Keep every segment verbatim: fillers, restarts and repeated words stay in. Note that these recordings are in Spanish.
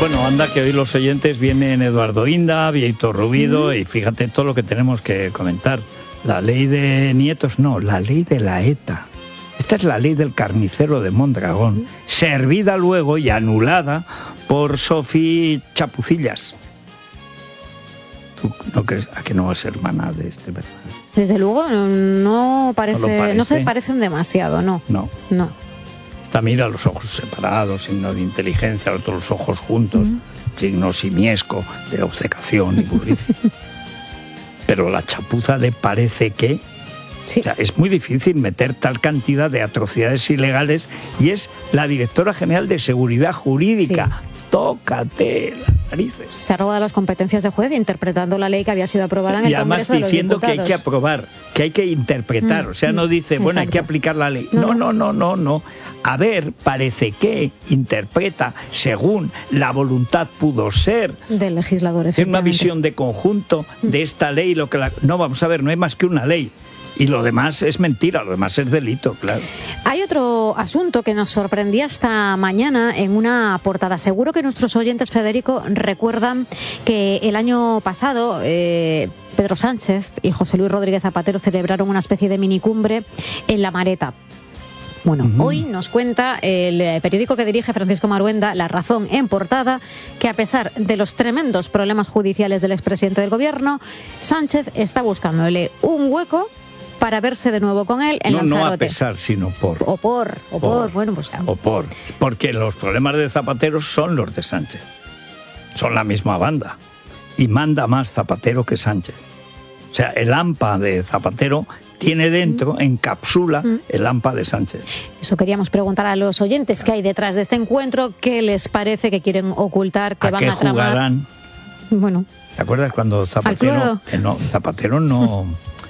Bueno, anda que hoy los oyentes vienen Eduardo Inda, Vieito Rubido, mm. y fíjate todo lo que tenemos que comentar. La ley de nietos, no, la ley de la ETA. Esta es la ley del carnicero de Mondragón, mm. servida luego y anulada por Sofía Chapucillas. ¿Tú no crees a que no es hermana de este personaje? Desde luego no, no parece, no, parece, no se parecen demasiado, no. No. No. Esta mira los ojos separados, signo de inteligencia, otros los ojos juntos, uh-huh. signo simiesco de obcecación y burrice. Pero la chapuza le parece que... Sí. O sea, es muy difícil meter tal cantidad de atrocidades ilegales y es la directora general de Seguridad Jurídica. Sí. Tócate las narices. Se ha robado las competencias de juez interpretando la ley que había sido aprobada en y el Congreso de los diciendo Diputados. Que hay que aprobar, que hay que interpretar. Mm, o sea, no dice, bueno, exacto. hay que aplicar la ley. No, no, no, no, no. A ver, parece que interpreta según la voluntad pudo ser del legislador. Es una visión de conjunto de esta ley. Lo que la... No, vamos a ver, no hay más que una ley. Y lo demás es mentira, lo demás es delito, claro. Hay otro asunto que nos sorprendía esta mañana en una portada. Seguro que nuestros oyentes, Federico, recuerdan que el año pasado eh, Pedro Sánchez y José Luis Rodríguez Zapatero celebraron una especie de minicumbre en La Mareta. Bueno, uh-huh. hoy nos cuenta el periódico que dirige Francisco Maruenda, La Razón, en portada, que a pesar de los tremendos problemas judiciales del expresidente del gobierno, Sánchez está buscándole un hueco para verse de nuevo con él en no, Lanzarote. No a pesar, sino por. O por, o por, por bueno, pues ya. O por. Porque los problemas de Zapatero son los de Sánchez. Son la misma banda. Y manda más Zapatero que Sánchez. O sea, el AMPA de Zapatero tiene dentro, mm. encapsula mm. el AMPA de Sánchez. Eso queríamos preguntar a los oyentes, ¿qué hay detrás de este encuentro? ¿Qué les parece que quieren ocultar? ¿Qué ¿A van qué a tramar? Jugarán? Bueno. ¿Te acuerdas cuando Zapatero... Eh, no, Zapatero no...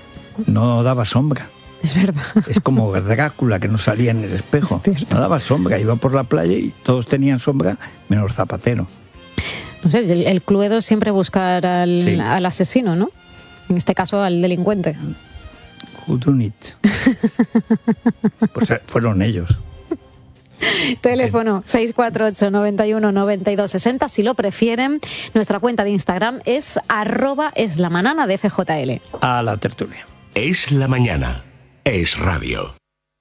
No daba sombra. Es verdad. Es como Drácula, que no salía en el espejo. No daba sombra, iba por la playa y todos tenían sombra, menos Zapatero. No sé, el, el Cluedo siempre buscar al, sí. al asesino, ¿no? En este caso, al delincuente. Who done it? Pues fueron ellos. Teléfono seis cuatro ocho, noventa y uno, noventa y dos, sesenta. Si lo prefieren, nuestra cuenta de Instagram es arroba es la manana de F J L. A la tertulia. Es la mañana. Es radio.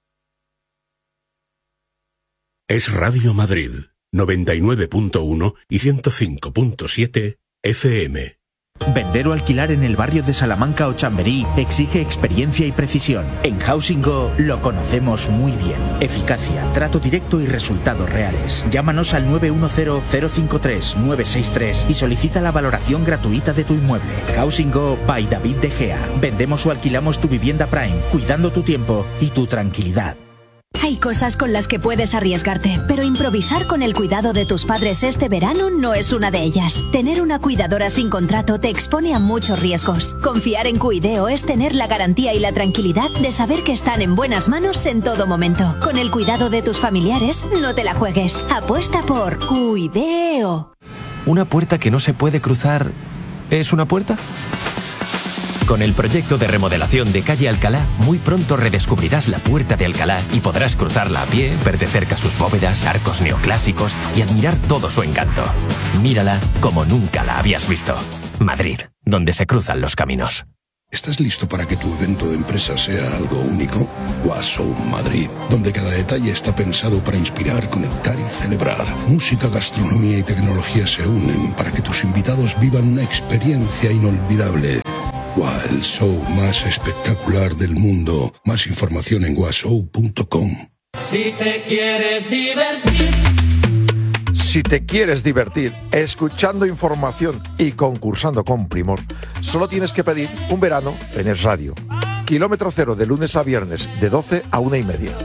Es Radio Madrid, noventa y nueve punto uno y ciento cinco punto siete F M. Vender o alquilar en el barrio de Salamanca o Chamberí exige experiencia y precisión. En Housing Go lo conocemos muy bien. Eficacia, trato directo y resultados reales. Llámanos al nueve uno cero, cero cinco tres, nueve seis tres y solicita la valoración gratuita de tu inmueble. Housing Go by David De Gea. Vendemos o alquilamos tu vivienda Prime, cuidando tu tiempo y tu tranquilidad. Hay cosas con las que puedes arriesgarte, pero improvisar con el cuidado de tus padres este verano no es una de ellas. Tener una cuidadora sin contrato te expone a muchos riesgos. Confiar en Cuideo es tener la garantía y la tranquilidad de saber que están en buenas manos en todo momento. Con el cuidado de tus familiares, no te la juegues. Apuesta por Cuideo. ¿Una puerta que no se puede cruzar es una puerta? Con el proyecto de remodelación de Calle Alcalá, muy pronto redescubrirás la Puerta de Alcalá y podrás cruzarla a pie, ver de cerca sus bóvedas, arcos neoclásicos y admirar todo su encanto. Mírala como nunca la habías visto. Madrid, donde se cruzan los caminos. ¿Estás listo para que tu evento de empresa sea algo único? Washow Madrid, donde cada detalle está pensado para inspirar, conectar y celebrar. Música, gastronomía y tecnología se unen para que tus invitados vivan una experiencia inolvidable. El show más espectacular del mundo. Más información en washow punto com. Si te quieres divertir. Si te quieres divertir escuchando información y concursando con primor, solo tienes que pedir un verano en Es Radio. Kilómetro cero de lunes a viernes de doce a una y media.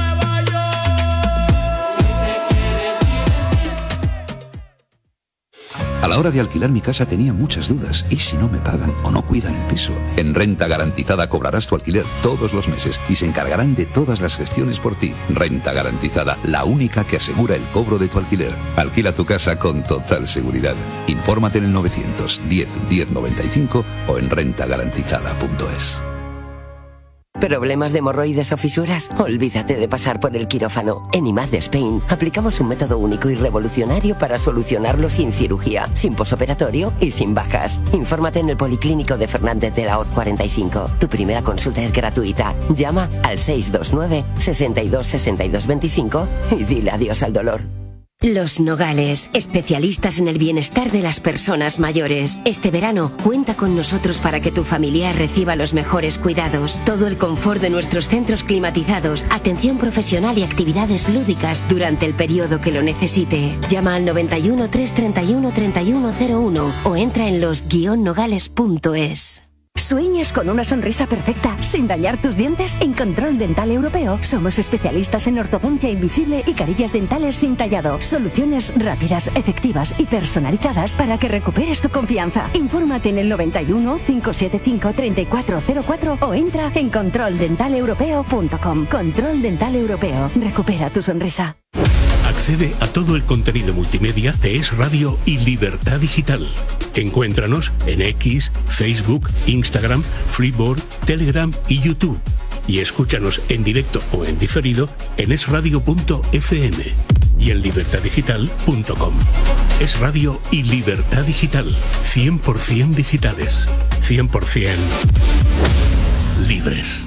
A la hora de alquilar mi casa tenía muchas dudas. ¿Y si no me pagan o no cuidan el piso? En Renta Garantizada cobrarás tu alquiler todos los meses y se encargarán de todas las gestiones por ti. Renta Garantizada, la única que asegura el cobro de tu alquiler. Alquila tu casa con total seguridad. Infórmate en el novecientos diez, diez noventa y cinco o en renta garantizada punto es. ¿Problemas de hemorroides o fisuras? Olvídate de pasar por el quirófano. En I M A D Spain aplicamos un método único y revolucionario para solucionarlo sin cirugía, sin posoperatorio y sin bajas. Infórmate en el Policlínico de Fernández de la Hoz cuarenta y cinco. Tu primera consulta es gratuita. Llama al seis dos nueve, sesenta y dos, sesenta y dos veinticinco y dile adiós al dolor. Los Nogales, especialistas en el bienestar de las personas mayores. Este verano, cuenta con nosotros para que tu familiar reciba los mejores cuidados. Todo el confort de nuestros centros climatizados, atención profesional y actividades lúdicas durante el periodo que lo necesite. Llama al noventa y uno, trescientos treinta y uno, treinta y uno cero uno o entra en los guion nogales punto es. ¿Sueñas con una sonrisa perfecta sin dañar tus dientes? En Control Dental Europeo somos especialistas en ortodoncia invisible y carillas dentales sin tallado. Soluciones rápidas, efectivas y personalizadas para que recuperes tu confianza. Infórmate en el noventa y uno, cinco siete cinco, treinta y cuatro cero cuatro o entra en control dental europeo punto com. Control Dental Europeo. Recupera tu sonrisa. Accede a todo el contenido multimedia de Es Radio y Libertad Digital. Encuéntranos en X, Facebook, Instagram, Freeboard, Telegram y YouTube. Y escúchanos en directo o en diferido en es radio punto efe eme y en libertad digital punto com. Es Radio y Libertad Digital. cien por ciento digitales. cien por ciento libres.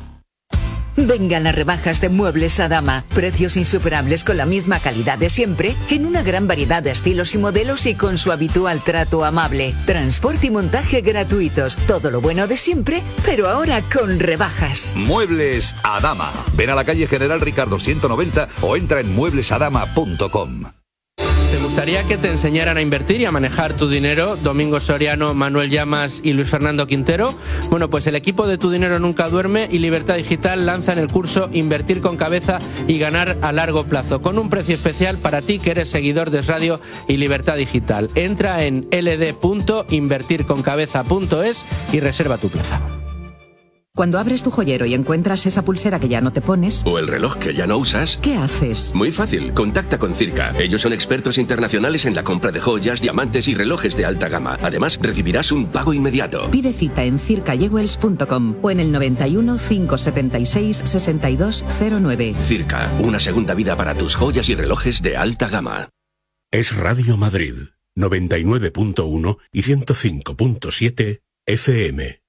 Vengan las rebajas de Muebles Adama. Precios insuperables con la misma calidad de siempre, en una gran variedad de estilos y modelos y con su habitual trato amable. Transporte y montaje gratuitos. Todo lo bueno de siempre, pero ahora con rebajas. Muebles Adama. Ven a la calle General Ricardo ciento noventa o entra en muebles adama punto com. ¿Te gustaría que te enseñaran a invertir y a manejar tu dinero? Domingo Soriano, Manuel Llamas y Luis Fernando Quintero. Bueno, pues el equipo de Tu Dinero Nunca Duerme y Libertad Digital lanzan el curso Invertir con Cabeza y Ganar a Largo Plazo, con un precio especial para ti que eres seguidor de Es Radio y Libertad Digital. Entra en ele de punto invertir con cabeza punto es y reserva tu plaza. Cuando abres tu joyero y encuentras esa pulsera que ya no te pones... O el reloj que ya no usas... ¿Qué haces? Muy fácil, contacta con Circa. Ellos son expertos internacionales en la compra de joyas, diamantes y relojes de alta gama. Además, recibirás un pago inmediato. Pide cita en circa jewels punto com o en el noventa y uno, cinco setenta y seis, sesenta y dos cero nueve. Circa, una segunda vida para tus joyas y relojes de alta gama. Es Radio Madrid, noventa y nueve punto uno y ciento cinco punto siete efe eme.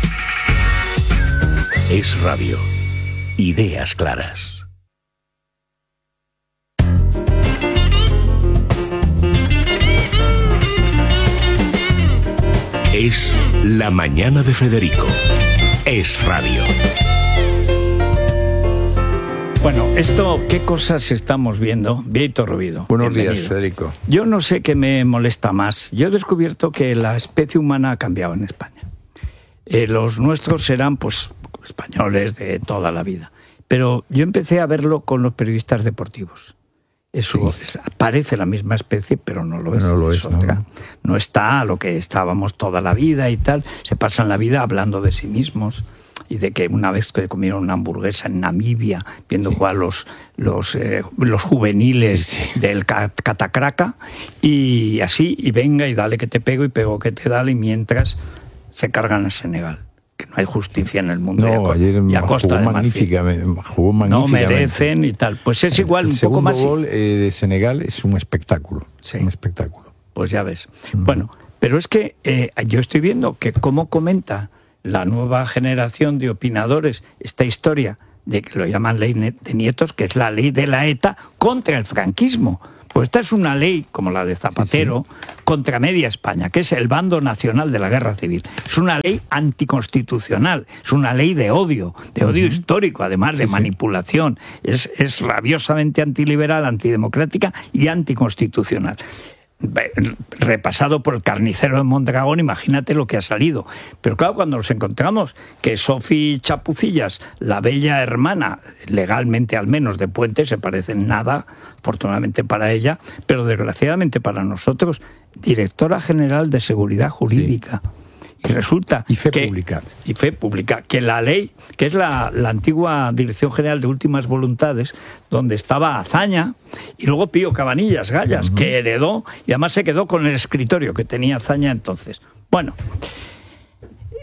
Es Radio. Ideas claras. Es La Mañana de Federico. Es Radio. Bueno, esto, ¿qué cosas estamos viendo? Víctor Rubido. Buenos días, Federico. Yo no sé qué me molesta más. Yo he descubierto que la especie humana ha cambiado en España. Eh, los nuestros serán, pues, españoles de toda la vida. Pero yo empecé a verlo con los periodistas deportivos. Eso sí. es, parece la misma especie, pero no lo es. No lo es, es otra. No. no está a lo que estábamos toda la vida y tal. Se pasan la vida hablando de sí mismos y de que una vez que comieron una hamburguesa en Namibia, viendo sí. jugar los, los, eh, los juveniles sí, sí. del Catacraca, y así, y venga, y dale que te pego, y pego que te dale, y mientras se cargan a Senegal. Que no hay justicia en el mundo. No, y a, ayer y a costa jugó, de magníficamente, jugó magníficamente. No merecen y tal. Pues es igual, el un poco más. El segundo gol eh, de Senegal es un espectáculo. Sí. Un espectáculo. Pues ya ves. Mm. Bueno, pero es que eh, yo estoy viendo que cómo comenta la nueva generación de opinadores esta historia de que lo llaman ley de Nietos, que es la ley de la ETA contra el franquismo. Pues esta es una ley, como la de Zapatero, sí, sí. contra Media España, que es el bando nacional de la guerra civil. Es una ley anticonstitucional, es una ley de odio, de odio uh-huh. histórico, además de sí, manipulación. Sí. Es, es rabiosamente antiliberal, antidemocrática y anticonstitucional. Repasado por el carnicero de Mondragón, imagínate lo que ha salido. Pero claro, cuando nos encontramos que Sofi Chapucillas, la bella hermana, legalmente al menos de Puente, se parecen nada, afortunadamente para ella, pero desgraciadamente para nosotros, directora general de Seguridad Jurídica. Sí. Y resulta y fe que, pública. Y fe pública, que la ley, que es la, la antigua Dirección General de Últimas Voluntades, donde estaba Azaña, y luego Pío Cabanillas Gallas, uh-huh. que heredó, y además se quedó con el escritorio que tenía Azaña entonces. Bueno,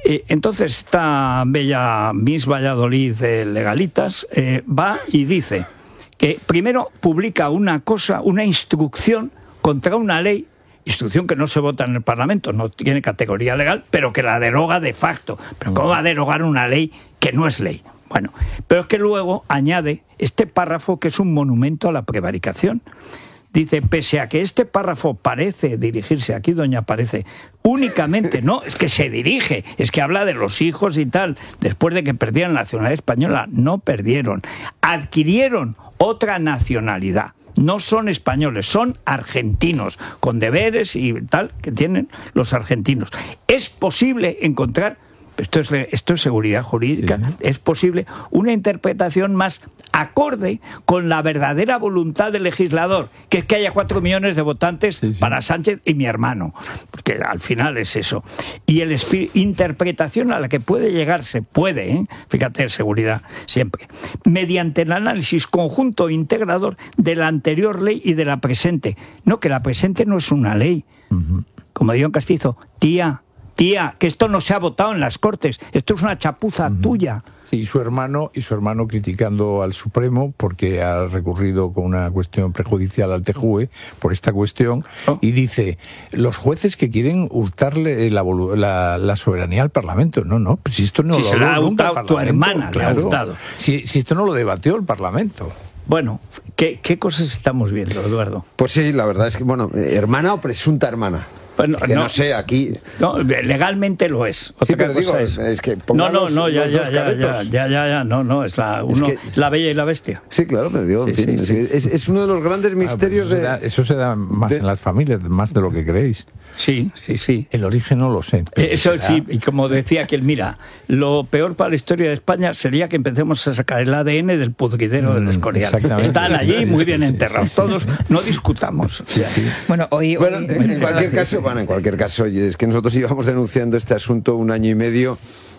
Eh, entonces esta bella Miss Valladolid de Legalitas eh, va y dice que primero publica una cosa, una instrucción contra una ley, instrucción que no se vota en el Parlamento, no tiene categoría legal, pero que la deroga de facto. ¿Pero cómo va a derogar una ley que no es ley? Bueno, pero es que luego añade este párrafo que es un monumento a la prevaricación. Dice, pese a que este párrafo parece dirigirse, aquí doña parece, únicamente, no, es que se dirige, es que habla de los hijos y tal, después de que perdieron la nacionalidad española, no perdieron, adquirieron otra nacionalidad. No son españoles, son argentinos, con deberes y tal que tienen los argentinos. Es posible encontrar, esto es, esto es seguridad jurídica, sí, sí. Es posible una interpretación más acorde con la verdadera voluntad del legislador, que es que haya cuatro millones de votantes sí, sí. para Sánchez y mi hermano, porque al final es eso. Y la interpretación a la que puede llegar, se puede, ¿eh? Fíjate, seguridad siempre, mediante el análisis conjunto e integrador de la anterior ley y de la presente. No, que la presente no es una ley. Uh-huh. Como digo en castizo, tía, tía, que esto no se ha votado en las Cortes, esto es una chapuza uh-huh. tuya. Sí, y su hermano y su hermano criticando al Supremo porque ha recurrido con una cuestión prejudicial al T J U E por esta cuestión oh. y dice, los jueces que quieren hurtarle la, la, la soberanía al Parlamento. No, no, pues si esto no si lo se la ha hurtado tu hermana, claro, le ha hurtado. Si, si esto no lo debatió el Parlamento. Bueno, ¿qué, ¿qué cosas estamos viendo, Eduardo? Pues sí, la verdad es que, bueno, hermana o presunta hermana. Bueno, que no, no sé, aquí... No, legalmente lo es. Otra sí, pero cosa digo, es... es que no, no, no, ya, ya, ya, ya, ya, ya, ya, no, no, es la, uno, es que... la bella y la bestia. Sí, claro, pero digo, en sí, fin, sí, es, sí. Es, es uno de los grandes misterios ah, pues eso de... Se da, eso se da más de... en las familias, más de lo que creéis. Sí, sí, sí. El origen no lo sé. Eso sí, y como decía aquel, mira, lo peor para la historia de España sería que empecemos a sacar el A D N del pudridero mm, del Escorial. Están allí sí, muy sí, bien sí, enterrados sí, sí, todos, sí, sí. No discutamos. Sí, sí. Bueno, hoy... Bueno, hoy... En, en cualquier caso, bueno, en cualquier caso, es que nosotros íbamos denunciando este asunto un año y medio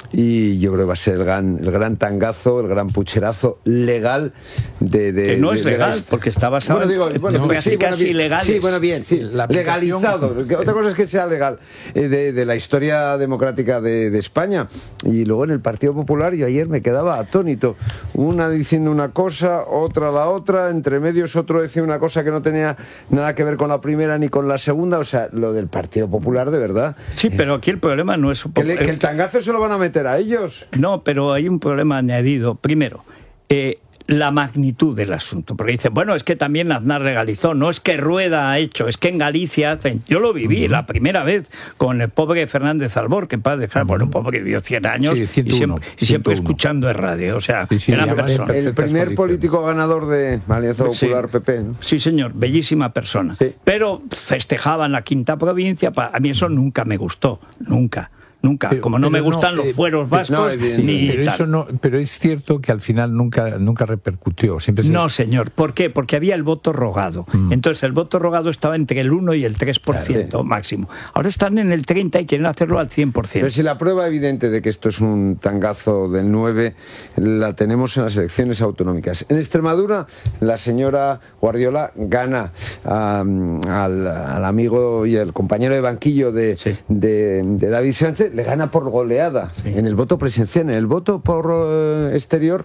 y yo creo que va a ser el gran, el gran tangazo, el gran pucherazo legal de... de que no es de, legal, de porque está basado bueno, digo, en bueno, prácticas sí, bueno, bien, ilegales. Sí, bueno, bien, sí, legalizado. Otra cosa es que sea legal eh, de, de la historia democrática de, de España. Y luego en el Partido Popular, yo ayer me quedaba atónito. Una diciendo una cosa, otra la otra, entre medios otro decía una cosa que no tenía nada que ver con la primera ni con la segunda. O sea, lo del Partido Popular, de verdad. Sí, pero aquí el problema no es... Que, le, que el tangazo se lo van a meter a ellos. No, pero hay un problema añadido. Primero, eh, la magnitud del asunto. Porque dicen, bueno, es que también Aznar legalizó. No es que Rueda ha hecho, es que en Galicia hacen... Yo lo viví uh-huh. la primera vez con el pobre Fernández Albor, que padre, uh-huh. bueno, un pobre que vivió cien años sí, ciento uno, y siempre, y siempre escuchando el radio. O sea, sí, sí, gran persona. El primer político ganador de Alianza Popular sí. P P. ¿no? Sí, señor, bellísima persona. Sí. Pero festejaban la quinta provincia. A mí eso nunca me gustó, nunca. Nunca, pero, como no me gustan no, los fueros vascos, no, sí, ni pero, tal. Eso no, pero es cierto que al final nunca, nunca repercutió. Siempre se... No, señor. ¿Por qué? Porque había el voto rogado. Mm. Entonces el voto rogado estaba entre el uno y el tres por ciento claro, sí. máximo. Ahora están en el treinta y quieren hacerlo al cien por ciento. Pero si la prueba evidente de que esto es un tangazo del nueve la tenemos en las elecciones autonómicas. En Extremadura, la señora Guardiola gana um, al, al amigo y el compañero de banquillo de, sí. de, de David Sánchez, le gana por goleada sí. en el voto presencial. En el voto por uh, exterior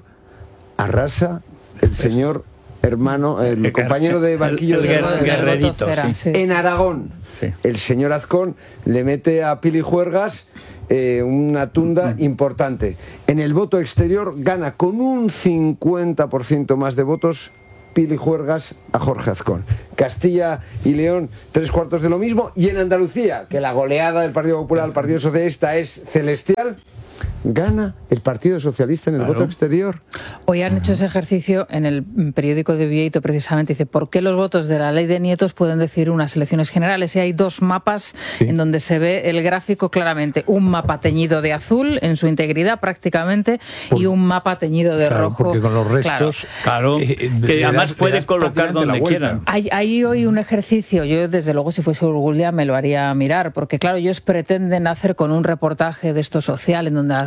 arrasa el señor hermano, el, el compañero de banquillo el, el, de el guerrerito, sí. En Aragón sí. el señor Azcón le mete a Pili Juergas eh, una tunda mm. importante. En el voto exterior gana con un cincuenta por ciento más de votos Pili Juergas a Jorge Azcón. Castilla y León, tres cuartos de lo mismo. Y en Andalucía, que la goleada del Partido Popular al Partido Socialista es celestial, gana el Partido Socialista en el claro. voto exterior. Hoy han hecho ese ejercicio en el periódico de Bieito, precisamente. Dice, ¿por qué los votos de la ley de nietos pueden decidir unas elecciones generales? Y hay dos mapas sí. en donde se ve el gráfico claramente. Un mapa teñido de azul, en su integridad prácticamente, por, y un mapa teñido de claro, rojo. Porque con los restos... Claro, claro eh, que además puede colocar donde quieran. Hay, hay hoy un ejercicio, yo desde luego si fuese Urgulia me lo haría mirar, porque claro, ellos pretenden hacer con un reportaje de esto social, en donde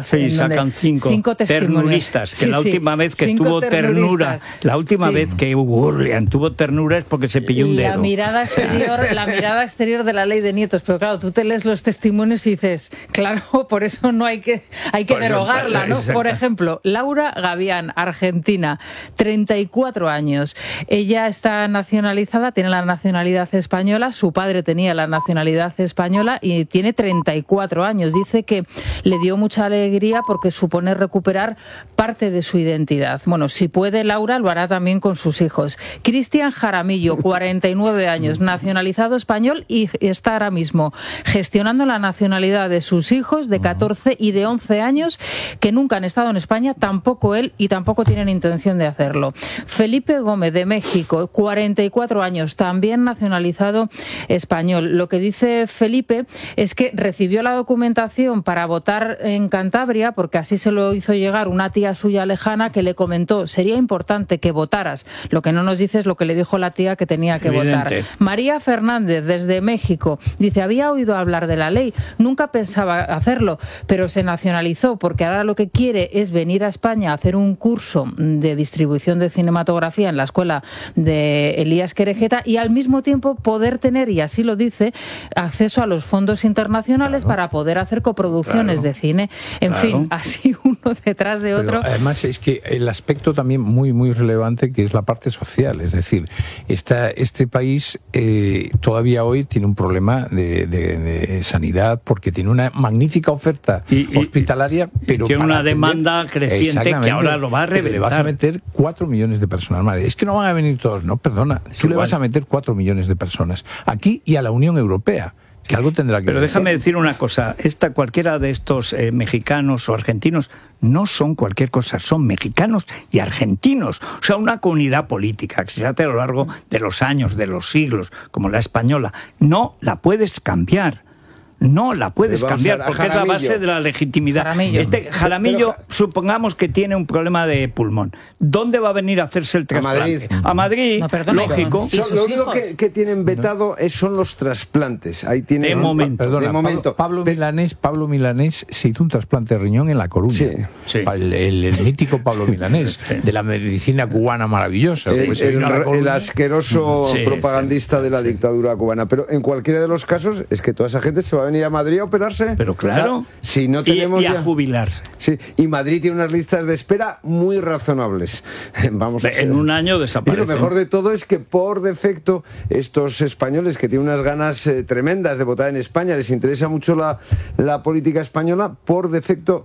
Sí, sacan cinco, cinco ternuristas, que sí, la sí, última vez que tuvo ternura, la última sí. vez que Gurlian tuvo ternura es porque se pilló un dedo. La mirada exterior, la mirada exterior de la ley de nietos, pero claro, tú te lees los testimonios y dices, claro, por eso no hay que hay que derogarla, ¿no? Por ejemplo, Laura Gavián, Argentina, treinta y cuatro años. Ella está nacionalizada, tiene la nacionalidad española, su padre tenía la nacionalidad española y tiene treinta y cuatro años. Dice que le dio mucha alegría porque supone recuperar parte de su identidad. Bueno, si puede Laura, lo hará también con sus hijos. Cristian Jaramillo, cuarenta y nueve años, nacionalizado español y está ahora mismo gestionando la nacionalidad de sus hijos de catorce y de once años que nunca han estado en España, tampoco él y tampoco tienen intención de hacerlo. Felipe Gómez de México, cuarenta y cuatro años, también nacionalizado español. Lo que dice Felipe es que recibió la documentación para votar en Cantabria porque así se lo hizo llegar una tía suya lejana que le comentó, sería importante que votaras. Lo que no nos dice es lo que le dijo la tía que tenía que Evidente. votar. María Fernández, desde México, dice, había oído hablar de la ley, nunca pensaba hacerlo, pero se nacionalizó porque ahora lo que quiere es venir a España a hacer un curso de distribución de cinematografía en la escuela de Elías Querejeta y al mismo tiempo poder tener, y así lo dice, acceso a los fondos internacionales claro. para poder hacer coproducciones claro. de cine. En claro. fin, así uno detrás de otro. Pero además es que el aspecto también muy, muy relevante que es la parte social, es decir, esta, este país eh, todavía hoy tiene un problema de, de, de sanidad porque tiene una magnífica oferta y, y, hospitalaria, pero tiene una atender, demanda creciente que ahora lo va a reventar. Le vas a meter cuatro millones de personas más. Es que no van a venir todos, no, perdona, tú igual. le vas a meter cuatro millones de personas aquí y a la Unión Europea. Que algo tendrá que Pero ver. déjame decir una cosa, esta cualquiera de estos eh, mexicanos o argentinos no son cualquier cosa, son mexicanos y argentinos, o sea, una comunidad política que se hace a lo largo de los años, de los siglos, como la española, no la puedes cambiar. No la puedes cambiar porque es la base de la legitimidad. Jaramillo. Este Jaramillo, pero, supongamos que tiene un problema de pulmón. ¿Dónde va a venir a hacerse el trasplante? A Madrid. A Madrid, no, perdona, lógico. Son, lo único que, que tienen vetado es, son los trasplantes. Ahí tienen, de momento. Perdona, de momento. Pablo, Pablo Milanés, Pablo Milanés se hizo un trasplante de riñón en La Coruña. Sí. Sí. El, el, el mítico Pablo Milanés, sí. de la medicina cubana maravillosa. El, pues el, el asqueroso sí, propagandista sí, de la dictadura cubana. Pero en cualquiera de los casos es que toda esa gente se va a venir a Madrid a operarse. Pero claro, o sea, si no tenemos y, y a ya... jubilarse. Sí, y Madrid tiene unas listas de espera muy razonables. Vamos a en un año desaparecen. Y lo mejor de todo es que por defecto estos españoles que tienen unas ganas eh, tremendas de votar en España, les interesa mucho la, la política española, por defecto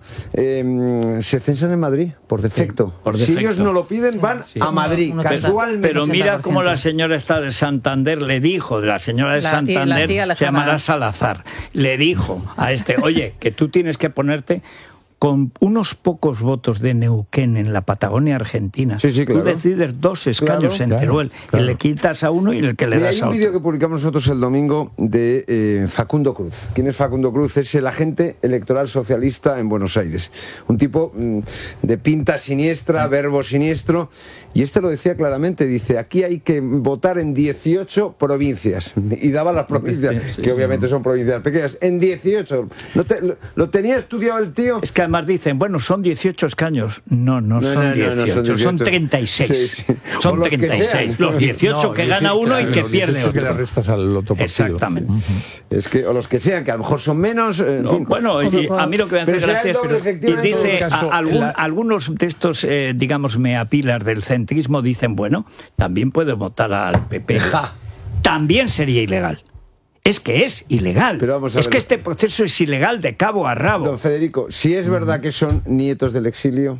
eh, se censan en Madrid, por defecto. Sí, por defecto. Si ellos no lo piden, van sí, a Madrid, uno, uno casualmente. Pero mira cómo la señora esta de Santander le dijo, de la señora de la Santander, tía, tía se llamará Salazar, le dijo a este, oye, que tú tienes que ponerte con unos pocos votos de Neuquén en la Patagonia Argentina. Sí, sí, claro. Tú decides dos escaños claro, en claro, Teruel, claro. y le quitas a uno y el que le Mira, das a otro. Hay un vídeo que publicamos nosotros el domingo de eh, Facundo Cruz. ¿Quién es Facundo Cruz? Es el agente electoral socialista en Buenos Aires. Un tipo mmm, de pinta siniestra, verbo siniestro. Y este lo decía claramente, dice, aquí hay que votar en dieciocho provincias. Y daba las provincias, sí, sí, que obviamente son provincias pequeñas. En dieciocho. ¿No te, lo, ¿Lo tenía estudiado el tío? Es que además dicen, bueno, son dieciocho escaños. No, no, no, son, no, no, dieciocho, no son dieciocho, son treinta y seis. Sí, sí. Son los treinta y seis. Los dieciocho no, que gana uno claro, y que pierde otro. Que le restas al otro partido. Exactamente. Uh-huh. Es que, o los que sean, que a lo mejor son menos... En no, fin, bueno, y, a mí lo que me hace gracia es... Pero, y dice, caso, a, algún, la... algunos de estos, eh, digamos, meapilas del centrismo dicen, bueno, también puede votar al P P. Ja. También sería ilegal. Es que es ilegal. Pero vamos a es ver. que este proceso es ilegal de cabo a rabo. Don Federico, si es verdad que son nietos del exilio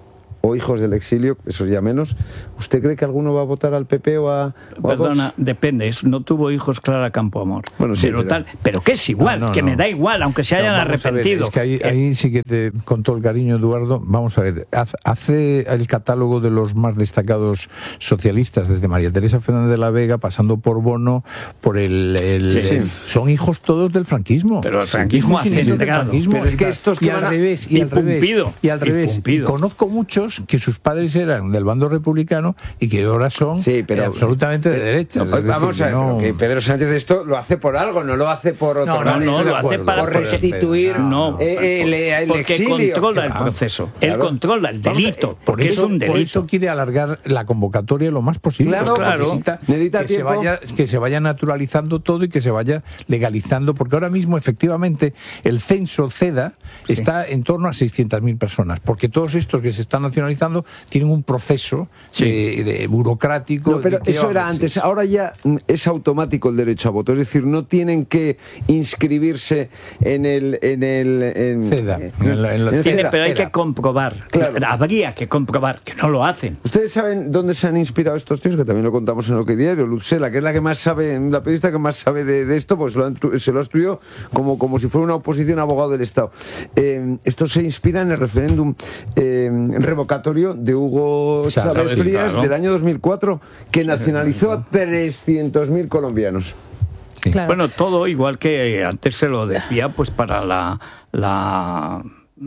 o hijos del exilio, eso ya menos, ¿usted cree que alguno va a votar al P P o a, o Perdona, a Vox? Depende, no tuvo hijos Clara Campoamor. Bueno, sí, pero, pero... Tal, pero que es igual, no, no, que no. me da igual, aunque se hayan no, arrepentido. Ver, es que ahí, ahí sí que te, con todo el cariño, Eduardo, vamos a ver, hace el catálogo de los más destacados socialistas, desde María Teresa Fernández de la Vega, pasando por Bono, por el... el, sí, sí. el son hijos todos del franquismo. Pero el franquismo hace del franquismo. Pero es que estos que y al revés, y al revés, y al revés. Y conozco muchos hijos que sus padres eran del bando republicano y que ahora son sí, pero, absolutamente de derecha. No, vamos decir, a ver, no... que Pedro Sánchez esto lo hace por algo, no lo hace por otro no, no, no, no lo hace para por restituir no, eh, el, el porque exilio. controla el proceso, claro. Él controla el delito, porque por eso, es un delito. Por eso quiere alargar la convocatoria lo más posible. Claro, claro. Necesita, necesita que, se vaya, que se vaya naturalizando todo y que se vaya legalizando, porque ahora mismo efectivamente el censo CEDA sí. está en torno a seiscientas mil personas, porque todos estos que se están nacionalizando tienen un proceso sí. de, de burocrático. No, pero eso era antes, ahora ya es automático el derecho a voto, es decir, no tienen que inscribirse en el en el en, CEDA, en, en la, en la, en CEDA. Pero hay que comprobar, claro. habría que comprobar que no lo hacen. ¿Ustedes saben dónde se han inspirado estos tíos? Que también lo contamos en OK Diario. Lutzela, que es la que más sabe, la periodista que más sabe de, de esto, pues lo han, se lo ha estudiado como, como si fuera una oposición abogado del Estado. Eh, esto se inspira en el referéndum eh, revocatorio de Hugo Chávez Frías, claro. del año dos mil cuatro, que nacionalizó a trescientos mil colombianos. Sí. Claro. Bueno, todo igual que antes se lo decía, pues para la... la...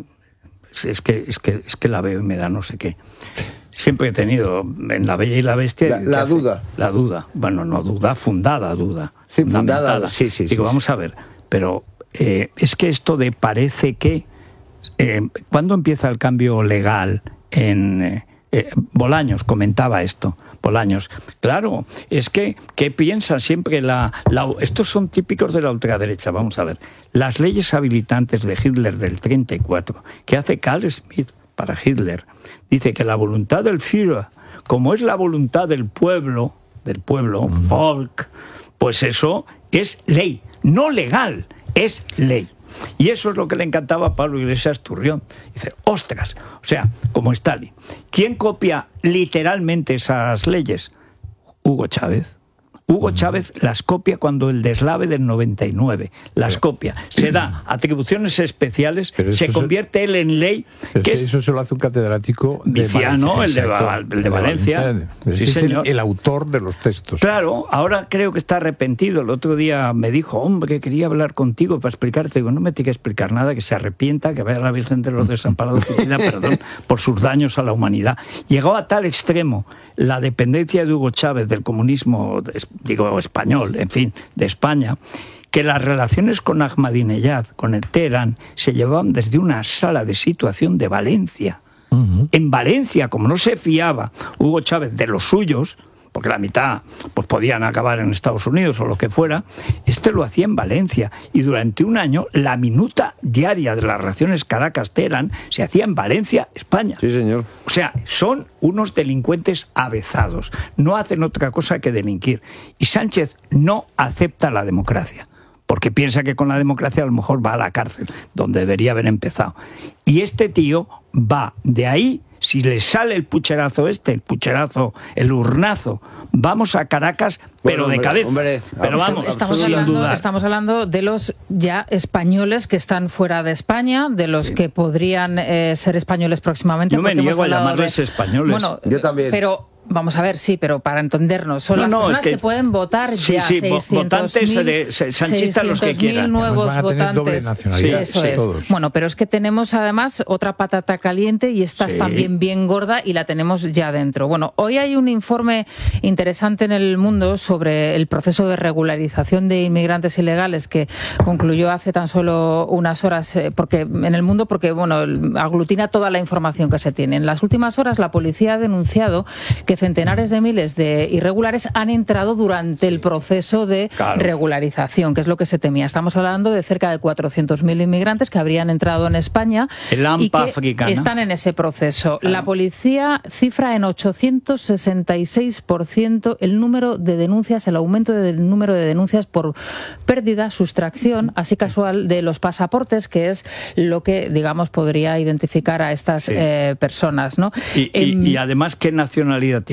Es que, es que, es que la veo y me da no sé qué. Siempre he tenido en La Bella y la Bestia... La, la duda. La duda. Bueno, no duda, fundada duda. Sí, fundada. Sí, sí, Digo, sí, vamos sí. a ver, pero eh, es que esto de parece que... Eh, ¿Cuándo empieza el cambio legal en... Eh, eh, Bolaños comentaba esto. Bolaños. Claro, es que, ¿qué piensan siempre? La, la, estos son típicos de la ultraderecha, vamos a ver. Las leyes habilitantes de Hitler del treinta y cuatro, que hace Carl Schmitt para Hitler, dice que la voluntad del Führer, como es la voluntad del pueblo, del pueblo, mm. Volk, pues eso es ley, no legal, es ley. Y eso es lo que le encantaba a Pablo Iglesias Turrión. Dice, ostras, o sea, como Stalin. ¿Quién copia literalmente esas leyes? Hugo Chávez. Hugo Chávez las copia cuando el deslave del noventa y nueve las pero, copia, se da atribuciones especiales, se convierte él en ley. Que es, eso se lo hace un catedrático de Viciano, Valencia, el, de, el de, de Valencia. Valencia. Sí, es el, el autor de los textos. Claro, ahora creo que está arrepentido. El otro día me dijo, hombre, que quería hablar contigo para explicarte. Digo, no me tiene que explicar nada, que se arrepienta, que vaya a la Virgen de los Desamparados y pida perdón por sus daños a la humanidad. Llegó a tal extremo la dependencia de Hugo Chávez del comunismo, digo, español, en fin, de España, que las relaciones con Ahmadinejad, con el Teherán, se llevaban desde una sala de situación de Valencia. Uh-huh. En Valencia, como no se fiaba Hugo Chávez de los suyos, porque la mitad pues podían acabar en Estados Unidos o lo que fuera, este lo hacía en Valencia. Y durante un año, la minuta diaria de las relaciones Caracas-Teherán se hacía en Valencia, España. Sí, señor. O sea, son unos delincuentes avezados. No hacen otra cosa que delinquir. Y Sánchez no acepta la democracia, porque piensa que con la democracia a lo mejor va a la cárcel, donde debería haber empezado. Y este tío va de ahí. Si le sale el pucherazo este, el pucherazo, el urnazo, vamos a Caracas, pero bueno, de hombre, cabeza. Hombre, pero vamos, estamos sin hablando, dudar. Estamos hablando de los ya españoles que están fuera de España, de los sí. que podrían eh, ser españoles próximamente. Yo me niego a llamarles de... españoles. Bueno, yo también. Pero vamos a ver, sí, pero para entendernos, son no, las no, personas es que... que pueden votar sí, ya sí, seiscientos mil de sanchistas los que quieran. nuevos van a tener votantes. Doble nacionalidad, Eso sí, es. Todos. Bueno, pero es que tenemos además otra patata caliente y esta sí. es también bien gorda y la tenemos ya dentro. Bueno, hoy hay un informe interesante en El Mundo sobre el proceso de regularización de inmigrantes ilegales que concluyó hace tan solo unas horas porque en El Mundo porque bueno, aglutina toda la información que se tiene. En las últimas horas la policía ha denunciado que centenares de miles de irregulares han entrado durante el proceso de claro. regularización, que es lo que se temía. Estamos hablando de cerca de cuatrocientos mil inmigrantes que habrían entrado en España el y que africana. están en ese proceso. Claro. La policía cifra en ochocientos sesenta y seis por ciento el número de denuncias, el aumento del número de denuncias por pérdida, sustracción, así casual, de los pasaportes, que es lo que, digamos, podría identificar a estas sí. eh, personas, ¿no? Y, y, eh, y además, ¿qué nacionalidad tiene?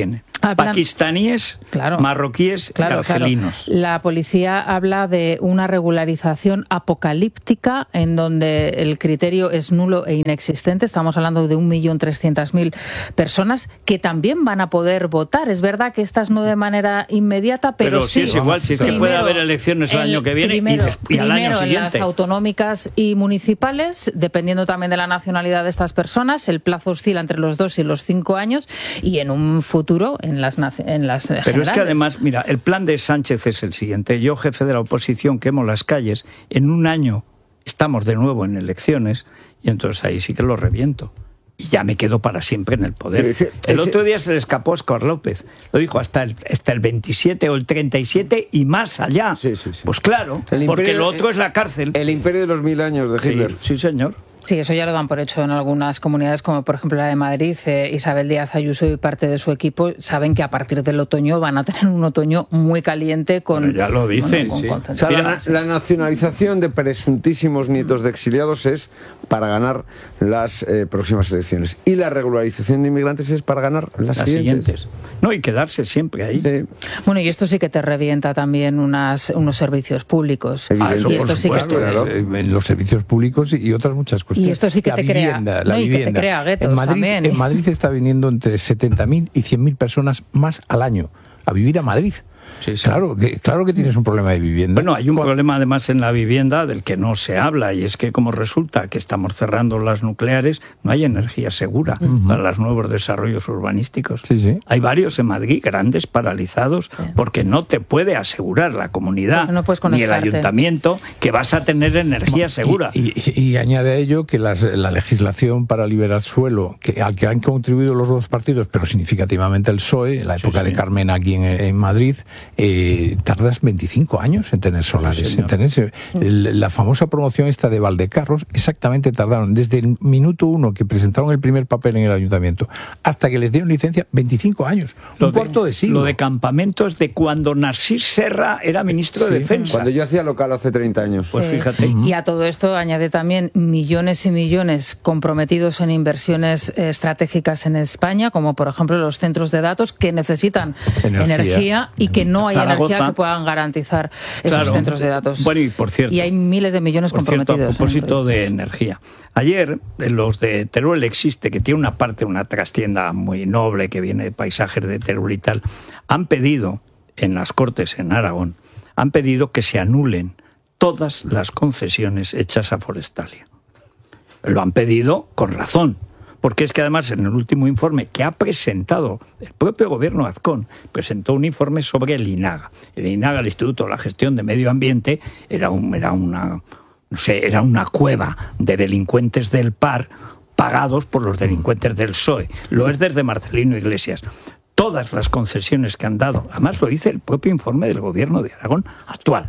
Hablan, pakistaníes, claro, marroquíes claro, y argelinos. Claro. La policía habla de una regularización apocalíptica en donde el criterio es nulo e inexistente. Estamos hablando de un millón trescientas mil personas que también van a poder votar. Es verdad que estas no de manera inmediata, pero, pero sí, sí es igual, si es que puede haber elecciones el, el año que viene primero, y, y al año siguiente. En las autonómicas y municipales, dependiendo también de la nacionalidad de estas personas, el plazo oscila entre los dos y los cinco años y en un futuro en las en las Pero generales. es que además, mira, el plan de Sánchez es el siguiente. Yo, jefe de la oposición, quemo las calles. En un año estamos de nuevo en elecciones y entonces ahí sí que lo reviento. Y ya me quedo para siempre en el poder. Sí, sí, el ese... otro día se le escapó a Óscar López. Lo dijo hasta el, hasta el veintisiete o el treinta y siete y más allá. Sí, sí, sí. Pues claro, el porque imperio, lo otro es la cárcel. El imperio de los mil años de Hitler. Sí, sí, señor. Sí, eso ya lo dan por hecho en algunas comunidades, como por ejemplo la de Madrid. Eh, Isabel Díaz Ayuso y parte de su equipo saben que a partir del otoño van a tener un otoño muy caliente con... Pero ya lo dicen. Bueno, con, sí. O sea, la, la nacionalización de presuntísimos nietos de exiliados es para ganar las eh, próximas elecciones. Y la regularización de inmigrantes es para ganar las, las siguientes. siguientes. No, y quedarse siempre ahí. Sí. Bueno, y esto sí que te revienta también unas, unos servicios públicos. Ah, eso y esto por sí supuesto, que... claro. En los servicios públicos y otras muchas cuestiones. Y esto sí que la te vivienda, crea, la no, y vivienda. que te crea guetos en Madrid, también. ¿eh? En Madrid está viniendo entre setenta mil y cien mil personas más al año a vivir a Madrid. Sí, sí. Claro, que, claro que tienes un problema de vivienda. Bueno, hay un problema además en la vivienda del que no se habla, y es que como resulta que estamos cerrando las nucleares, no hay energía segura uh-huh. para los nuevos desarrollos urbanísticos. Sí, sí. Hay varios en Madrid, grandes, paralizados, sí. porque no te puede asegurar la comunidad no ni el ayuntamiento que vas a tener energía segura. Y, y, y añade a ello que las, la legislación para liberar suelo, que, al que han contribuido los dos partidos, pero significativamente el P S O E, en la época sí, sí. de Carmen aquí en, en Madrid, Eh, tardas veinticinco años en tener solares. Sí, en tener, la famosa promoción esta de Valdecarros, exactamente tardaron desde el minuto uno que presentaron el primer papel en el ayuntamiento hasta que les dieron licencia, veinticinco años, lo un de, cuarto de siglo. Lo de campamentos de cuando Narcís Serra era ministro sí, de Defensa. Cuando yo hacía local hace treinta años. Pues sí. fíjate. Uh-huh. Y a todo esto añade también millones y millones comprometidos en inversiones estratégicas en España, como por ejemplo los centros de datos que necesitan energía, energía y que no hay Zaragoza. energía que puedan garantizar esos claro. centros de datos. Bueno, y por cierto, y hay miles de millones por comprometidos. Cierto, a propósito de energía. Ayer, los de Teruel Existe, que tiene una parte, una trastienda muy noble que viene de paisajes de Teruel y tal, han pedido en las Cortes en Aragón, han pedido que se anulen todas las concesiones hechas a Forestalia. Lo han pedido con razón. Porque es que además en el último informe que ha presentado el propio gobierno Azcón, presentó un informe sobre el INAGA. El INAGA, el Instituto de la Gestión de Medio Ambiente, era, un, era, una, no sé, era una cueva de delincuentes del P A R pagados por los delincuentes del P S O E. Lo es desde Marcelino Iglesias. Todas las concesiones que han dado, además lo dice el propio informe del gobierno de Aragón actual.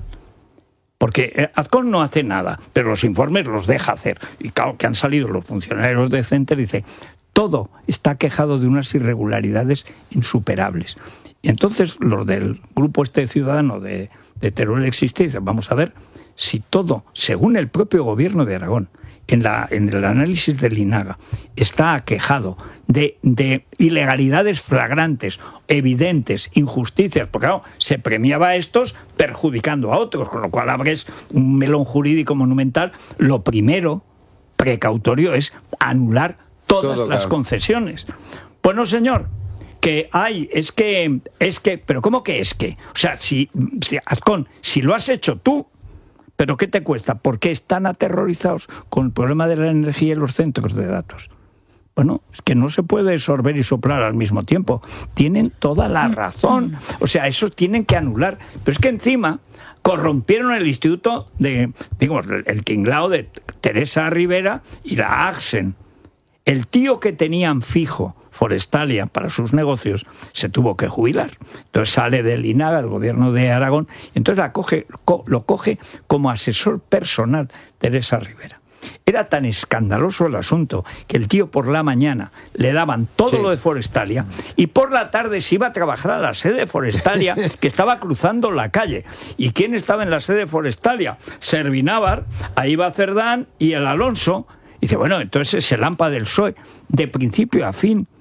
Porque Azcón no hace nada, pero los informes los deja hacer. Y claro que han salido los funcionarios de Center y dice, todo está quejado de unas irregularidades insuperables. Y entonces los del grupo este ciudadano de, de Teruel Existe dicen, vamos a ver si todo, según el propio gobierno de Aragón, en, la, en el análisis del INAGA, está aquejado de, de ilegalidades flagrantes, evidentes, injusticias, porque claro, se premiaba a estos perjudicando a otros, con lo cual abres un melón jurídico monumental. Lo primero, precautorio, es anular todas Todo, las claro. concesiones. Pues no, señor, que hay, es que, es que, pero ¿cómo que es que? O sea, si, si Azcón, si lo has hecho tú, ¿pero qué te cuesta? ¿Por qué están aterrorizados con el problema de la energía y los centros de datos? Bueno, es que no se puede sorber y soplar al mismo tiempo. Tienen toda la razón. O sea, esos tienen que anular. Pero es que encima corrompieron el instituto de, digo, el Quinglao de Teresa Rivera y la Axen. El tío que tenían fijo Forestalia para sus negocios se tuvo que jubilar. Entonces sale del INAGA, el gobierno de Aragón, y entonces la coge, co, lo coge como asesor personal Teresa Rivera. Era tan escandaloso el asunto que el tío por la mañana le daban todo sí. lo de Forestalia y por la tarde se iba a trabajar a la sede de Forestalia que estaba cruzando la calle. ¿Y quién estaba en la sede de Forestalia? Servinávar, ahí va Cerdán y el Alonso. Y dice, bueno, entonces es el AMPA del P S O E de principio a fin.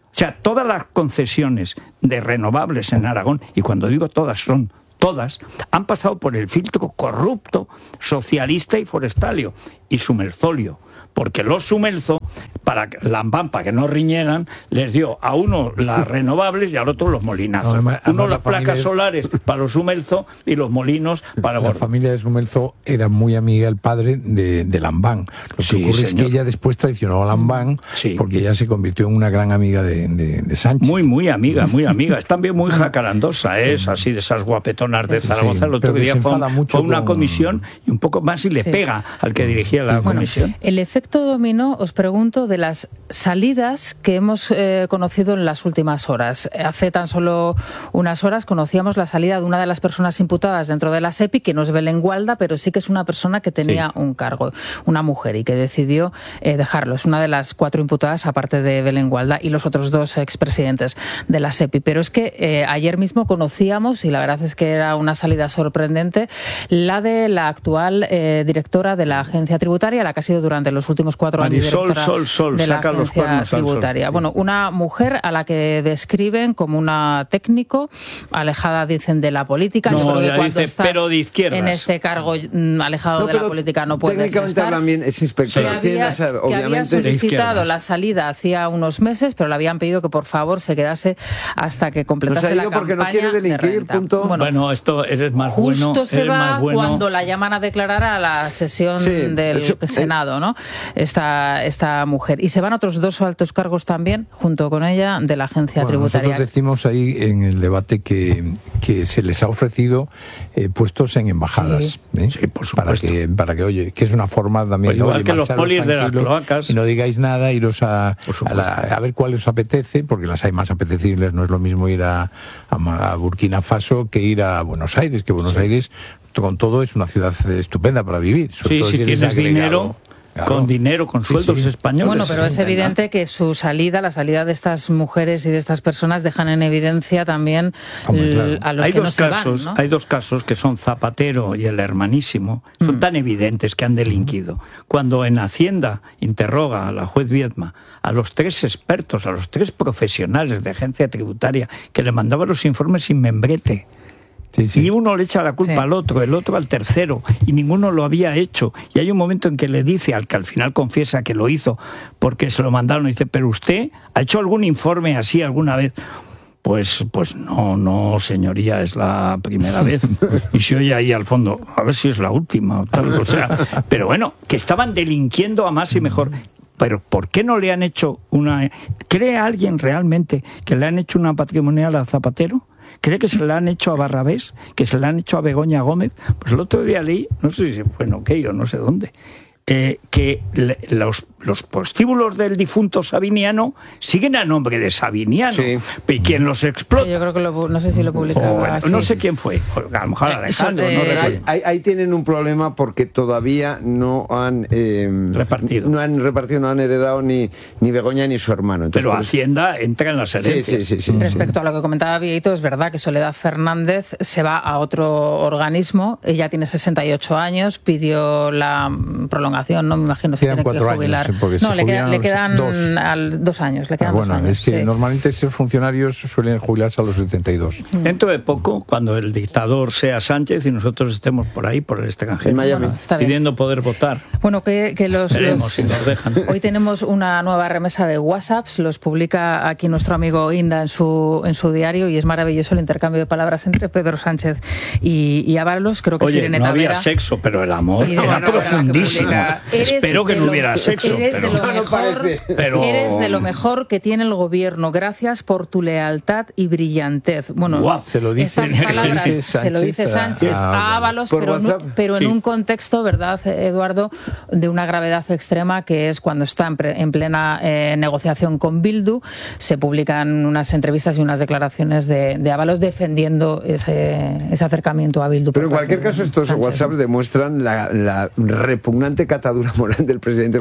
O sea, todas las concesiones de renovables en Aragón, y cuando digo todas, son todas, han pasado por el filtro corrupto, socialista y forestalio, y sumelzolio. Porque los Sumelzo, para Lambán, para que no riñeran, les dio a uno las renovables y al otro los molinazos. No, además, uno además las la placas es... solares para los Sumelzo y los molinos para... La familia de Sumelzo era muy amiga del padre de, de Lambán. Lo que sí, ocurre señor. es que ella después traicionó a Lambán sí. porque ella se convirtió en una gran amiga de, de, de Sánchez. Muy, muy amiga, muy amiga. Es también muy jacarandosa, es sí. así de esas guapetonas de Zaragoza. Sí, el otro día fue, fue una con... comisión y un poco más y le sí. pega al que dirigía la sí. comisión. Bueno, el efecto dominó, os pregunto, de las salidas que hemos eh, conocido en las últimas horas. Hace tan solo unas horas conocíamos la salida de una de las personas imputadas dentro de la SEPI, que no es Belén Gualda, pero sí que es una persona que tenía sí. un cargo, una mujer, y que decidió eh, dejarlo. Es una de las cuatro imputadas, aparte de Belén Gualda y los otros dos expresidentes de la SEPI. Pero es que eh, ayer mismo conocíamos, y la verdad es que era una salida sorprendente, la de la actual eh, directora de la agencia tributaria, la que ha sido durante los últimos cuatro años Marisol, Sol, Sol, de la saca los cuernos tributaria. Sol, sí. Bueno, una mujer a la que describen como una técnico, alejada, dicen, de la política. No, Yo creo que cuando dice, estás pero de izquierdas. en este cargo alejado no, de la política no puedes técnicamente estar. También es inspector de Hacienda, que había, obviamente. Que había solicitado la salida hacía unos meses, pero le habían pedido que por favor se quedase hasta que completase la campaña. Porque no quiere delinquir, de punto. Bueno, bueno, esto eres más justo bueno. se eres va más bueno. cuando la llaman a declarar a la sesión sí, del eso, Senado, ¿no? Esta, esta mujer. Y se van otros dos altos cargos también, junto con ella, de la agencia bueno, tributaria. Nosotros decimos ahí en el debate que, que se les ha ofrecido eh, puestos en embajadas. Sí, ¿eh? sí, por supuesto. Para que, para que, oye, que es una forma también... Pues igual oye, que los polis de las cloacas. Y no digáis nada, iros a, a, la, a ver cuál os apetece, porque las hay más apetecibles. No es lo mismo ir a, a, a Burkina Faso que ir a Buenos Aires, que Buenos sí. Aires, con todo, es una ciudad estupenda para vivir. Sobre sí, todo si, si tienes agregado. dinero... Claro. Con dinero, con sueldos sí, sí. españoles. Bueno, pero es evidente que su salida, la salida de estas mujeres y de estas personas dejan en evidencia también Hombre, claro. a los hay que dos no se casos, van, ¿no? Hay dos casos que son Zapatero y el Hermanísimo, son mm. tan evidentes que han delinquido. Mm. Cuando en Hacienda interroga a la juez Viedma a los tres expertos, a los tres profesionales de agencia tributaria que le mandaban los informes sin membrete, Sí, sí. y uno le echa la culpa sí. al otro, el otro al tercero, y ninguno lo había hecho. Y hay un momento en que le dice, al que al final confiesa que lo hizo porque se lo mandaron, y dice, ¿pero usted ha hecho algún informe así alguna vez? Pues, pues no, no, señoría, es la primera vez. Y se oye ahí al fondo, a ver si es la última. O tal, o sea, pero bueno, que estaban delinquiendo a más y mejor. Pero ¿por qué no le han hecho una... ¿Cree alguien realmente que le han hecho una patrimonial a Zapatero? ¿Cree que se la han hecho a Barrabés? ¿Que se la han hecho a Begoña Gómez? Pues el otro día leí, no sé si fue en OK o no sé dónde, eh, que le, los, los prostíbulos del difunto Sabiniano siguen a nombre de Sabiniano. Sí. ¿Y quién los explota? Yo creo que lo, no sé si lo publicaba. Oh, bueno, no sé quién fue. A lo mejor Alejandro. Eh, no ahí, ahí, ahí tienen un problema porque todavía no han eh, repartido. No han repartido, no han heredado ni, ni Begoña ni su hermano. Entonces, Pero pues, Hacienda entra en las herencias. Sí, sí, sí, sí, Respecto sí. a lo que comentaba Vieito, es verdad que Soledad Fernández se va a otro organismo. Ella tiene sesenta y ocho años, pidió la prolongación. No me imagino si tiene que jubilar. Años, no, le, queda, le quedan dos. Al, dos años. Le quedan ah, bueno, dos años, es que sí. normalmente esos funcionarios suelen jubilarse a los setenta y dos. Mm. Dentro de poco, cuando el dictador sea Sánchez y nosotros estemos por ahí, por el extranjero, en Miami, bueno, pidiendo poder votar. Bueno, que, que los, Veremos los si nos dejan. Hoy tenemos una nueva remesa de WhatsApps, los publica aquí nuestro amigo Inda en su en su diario, y es maravilloso el intercambio de palabras entre Pedro Sánchez y, y Ábalos. Creo que Oye, Irene no Tavera, había sexo, pero el amor era bueno, profundísimo. Que Espero que no lo, hubiera sexo, eres pero... De lo mejor, pero... Eres de lo mejor que tiene el gobierno. Gracias por tu lealtad y brillantez. Bueno, wow, se lo dice, estas palabras se, Sánchez, se lo dice Sánchez a, a Ábalos, pero, no, pero sí. en un contexto, ¿verdad, Eduardo?, de una gravedad extrema, que es cuando está en, pre, en plena eh, negociación con Bildu. Se publican unas entrevistas y unas declaraciones de, de Ábalos defendiendo ese, ese acercamiento a Bildu. Pero en cualquier caso, estos Sánchez. WhatsApp demuestran la, la repugnante catadura moral del presidente del gobierno,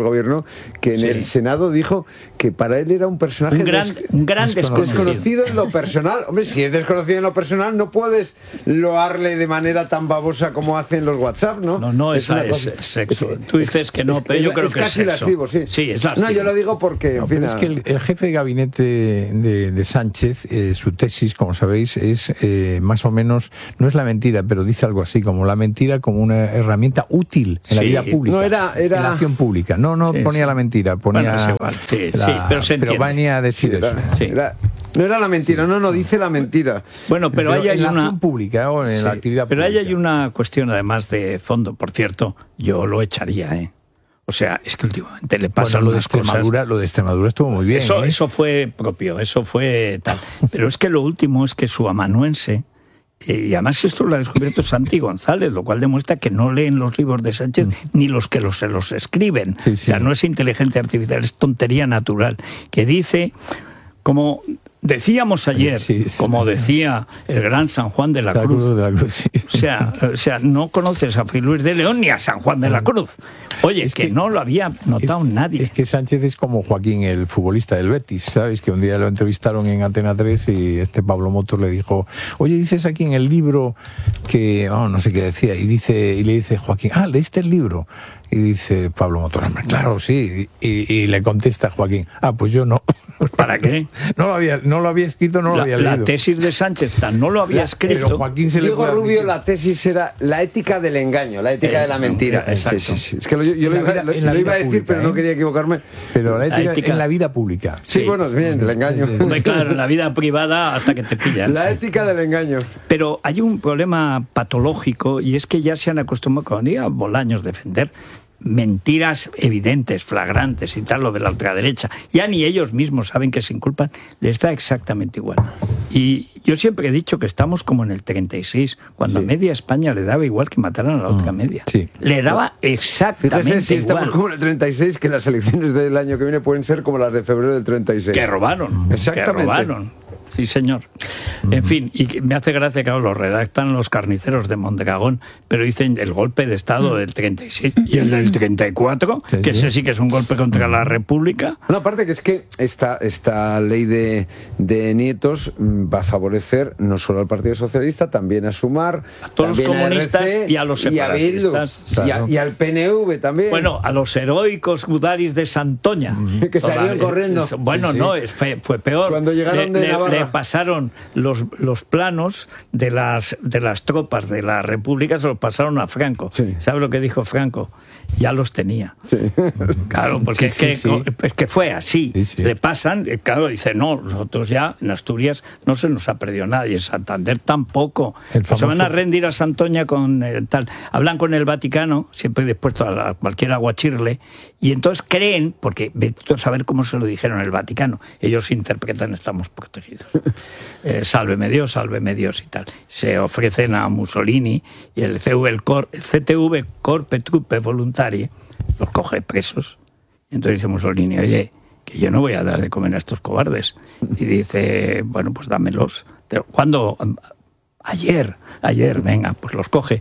que en Sí. el Senado dijo que para él era un personaje Un gran- des- un gran desconocido. desconocido en lo personal. Hombre, si es desconocido en lo personal, no puedes loarle de manera tan babosa como hacen los WhatsApp, ¿no? No, no, esa una es cosa- sexo. Tú dices que no, pero yo creo es que es casi sexo. lascivo, sí. Sí, es No, lascivo. yo lo digo porque, en No, fin, pero es que el, el jefe de gabinete de, de Sánchez, eh, su tesis, como sabéis, es eh, más o menos, no es la mentira, pero dice algo así, como la mentira como una herramienta útil en la Sí. vida pública, No, era- era- en la acción pública. No, no Sí, ponía sí. la mentira, ponía Bueno, es igual, sí, la- sí, pero se entiende. venía a decir era- eso. Sí. era- no era la mentira, no, no, dice la mentira. Bueno, pero, ahí hay en la una acción pública o en Sí, la actividad pero pública. ahí hay una cuestión además de fondo. Por cierto, yo lo echaría, ¿eh? O sea, es que últimamente le pasan Bueno, lo de unas cosas. Extremadura, lo de Extremadura estuvo muy bien. Eso, ¿eh? eso fue propio, eso fue tal. Pero es que lo último es que su amanuense, eh, y además esto lo ha descubierto Santi González, lo cual demuestra que no leen los libros de Sánchez ni los que los, se los escriben. Sí, sí. O sea, no es inteligencia artificial, es tontería natural. Que dice, como decíamos ayer, Sí, sí. como decía el gran San Juan de la, La Cruz. Cruz de la Cruz, sí. O sea, o sea, no conoces a Fray Luis de León ni a San Juan de la Cruz. Oye, es que, que- no lo había notado es, nadie. Es que Sánchez es como Joaquín, el futbolista del Betis, ¿sabes? Que un día lo entrevistaron en Antena tres y este Pablo Motos le dijo, oye, dices aquí en el libro que, oh, no sé qué decía, y dice y le dice Joaquín, ah, ¿leíste el libro? Y dice Pablo Motos, hombre, claro, sí. Y, y le contesta Joaquín, ah, pues yo no. ¿Para qué? No lo había, no lo había escrito, no lo la, había la leído. tesis de Sánchez tan no lo había La- escrito. Pero Joaquín se le Diego puede Rubio, admitir. la tesis era la ética del engaño, la ética Eh, de la mentira. exacto. Sí, sí, sí. Es que lo- yo, yo En lo la iba, vida- lo- en la lo iba a vida decir, pública, pero no ¿eh? quería equivocarme. Pero la ética, ética- en la vida pública. Sí, Sí. bueno, bien, el engaño. Hombre, claro, en la vida privada hasta que te pillan. La ética del engaño. Pero hay un problema patológico y es que ya se han acostumbrado, cuando diga Bolaños defender mentiras evidentes, flagrantes y tal, lo de la ultraderecha, ya ni ellos mismos saben que se inculpan, les da exactamente igual. Y yo siempre he dicho que estamos como en el treinta y seis, cuando Sí. a media España le daba igual que mataran a la otra media. sí. Le daba exactamente Fíjese si igual. estamos como en el treinta y seis, que las elecciones del año que viene pueden ser como las de febrero del treinta y seis. Que robaron. Exactamente. Que robaron. Sí, señor. En fin, y que me hace gracia que claro, lo redactan los carniceros de Mondragón, pero dicen el golpe de Estado del treinta y seis y el del treinta y cuatro, Sí, que sí. ese sí que es un golpe contra la República. Bueno, aparte que es que esta, esta ley de, de nietos mm, va a favorecer no solo al Partido Socialista, también a Sumar, A todos los también comunistas R C y a los y a Bildu, separatistas. y, a- y al P N V también. Bueno, a los heroicos gudaris de Santoña. Que salieron corriendo. Bueno, Sí, sí. no, es fe- fue peor. Cuando llegaron le, de le- Navarra. le pasaron los, los planos de las, de las tropas de la República, se los pasaron a Franco. Sí. ¿Sabe lo que dijo Franco? Ya los tenía. Sí. Claro, porque Sí, es, sí, que, sí. es que fue así. Sí, sí. Le pasan, eh, claro, dice, no, nosotros ya en Asturias no se nos ha perdido nada y en Santander tampoco. El Se van a famoso- rendir a Santoña con eh, tal. Hablan con el Vaticano, siempre dispuesto a, la- a cualquier aguachirle, y entonces creen, porque vete a saber cómo se lo dijeron el Vaticano, ellos interpretan estamos protegidos. Eh, sálveme Dios, sálveme Dios y tal. Se ofrecen a Mussolini y el C V, el, Cor, el C T V, Corpe Truppe Voluntarie, los coge presos. Y entonces dice Mussolini, oye, que yo no voy a dar de comer a estos cobardes. Y dice, bueno, pues dámelos. Pero, ¿cuándo? Ayer, ayer, venga, pues los coge.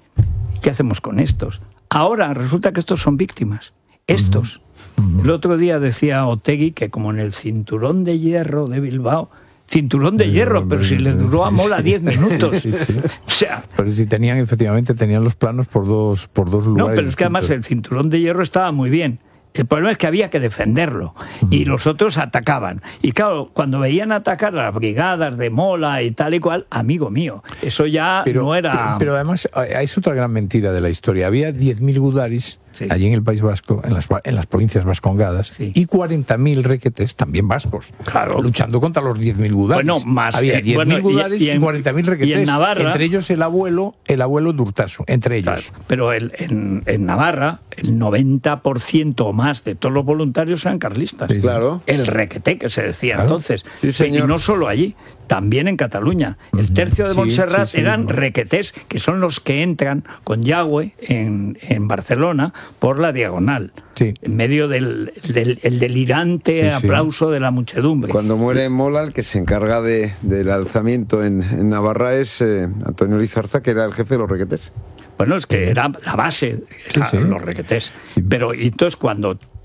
¿Y qué hacemos con estos? Ahora resulta que estos son víctimas. Estos. El otro día decía Otegi que como en el cinturón de hierro de Bilbao, cinturón de hierro, pero si le duró a Mola diez minutos. Sí, sí. O sea, Pero si tenían, efectivamente, tenían los planos por dos, por dos lugares. no, pero es que además el distintos. cinturón de hierro estaba muy bien. El problema es que había que defenderlo y los otros atacaban. Y claro, cuando veían atacar a las brigadas de Mola y tal y cual, amigo mío, eso ya Pero, no era... pero, pero además eh, es otra gran mentira de la historia. Había diez mil gudaris Sí. allí en el País Vasco, en las, en las provincias vascongadas, Sí. y cuarenta mil requetés, también vascos, Claro. luchando contra los diez mil gudaris. Bueno, más, Había eh, diez mil bueno, y- gudaris y y, en- cuarenta mil y en requetés. Navarra- entre ellos el abuelo, el abuelo Durtasu, entre ellos. Claro, pero el- en, en Navarra, el noventa por ciento o más de todos los voluntarios eran carlistas. Sí, sí. Claro. El requeté que se decía Claro. entonces. Sí, y señor. no solo allí, también en Cataluña. El tercio de Sí, Montserrat sí, sí. eran requetés, que son los que entran con Yagüe en, en Barcelona por la diagonal. Sí. En medio del, del el delirante Sí, sí. aplauso de la muchedumbre. Cuando muere Mola, el que se encarga de, del alzamiento en, en Navarra es eh, Antonio Lizarza, que era el jefe de los requetés. Bueno, es que era la base, era Sí, sí. los requetés. Pero y entonces cuando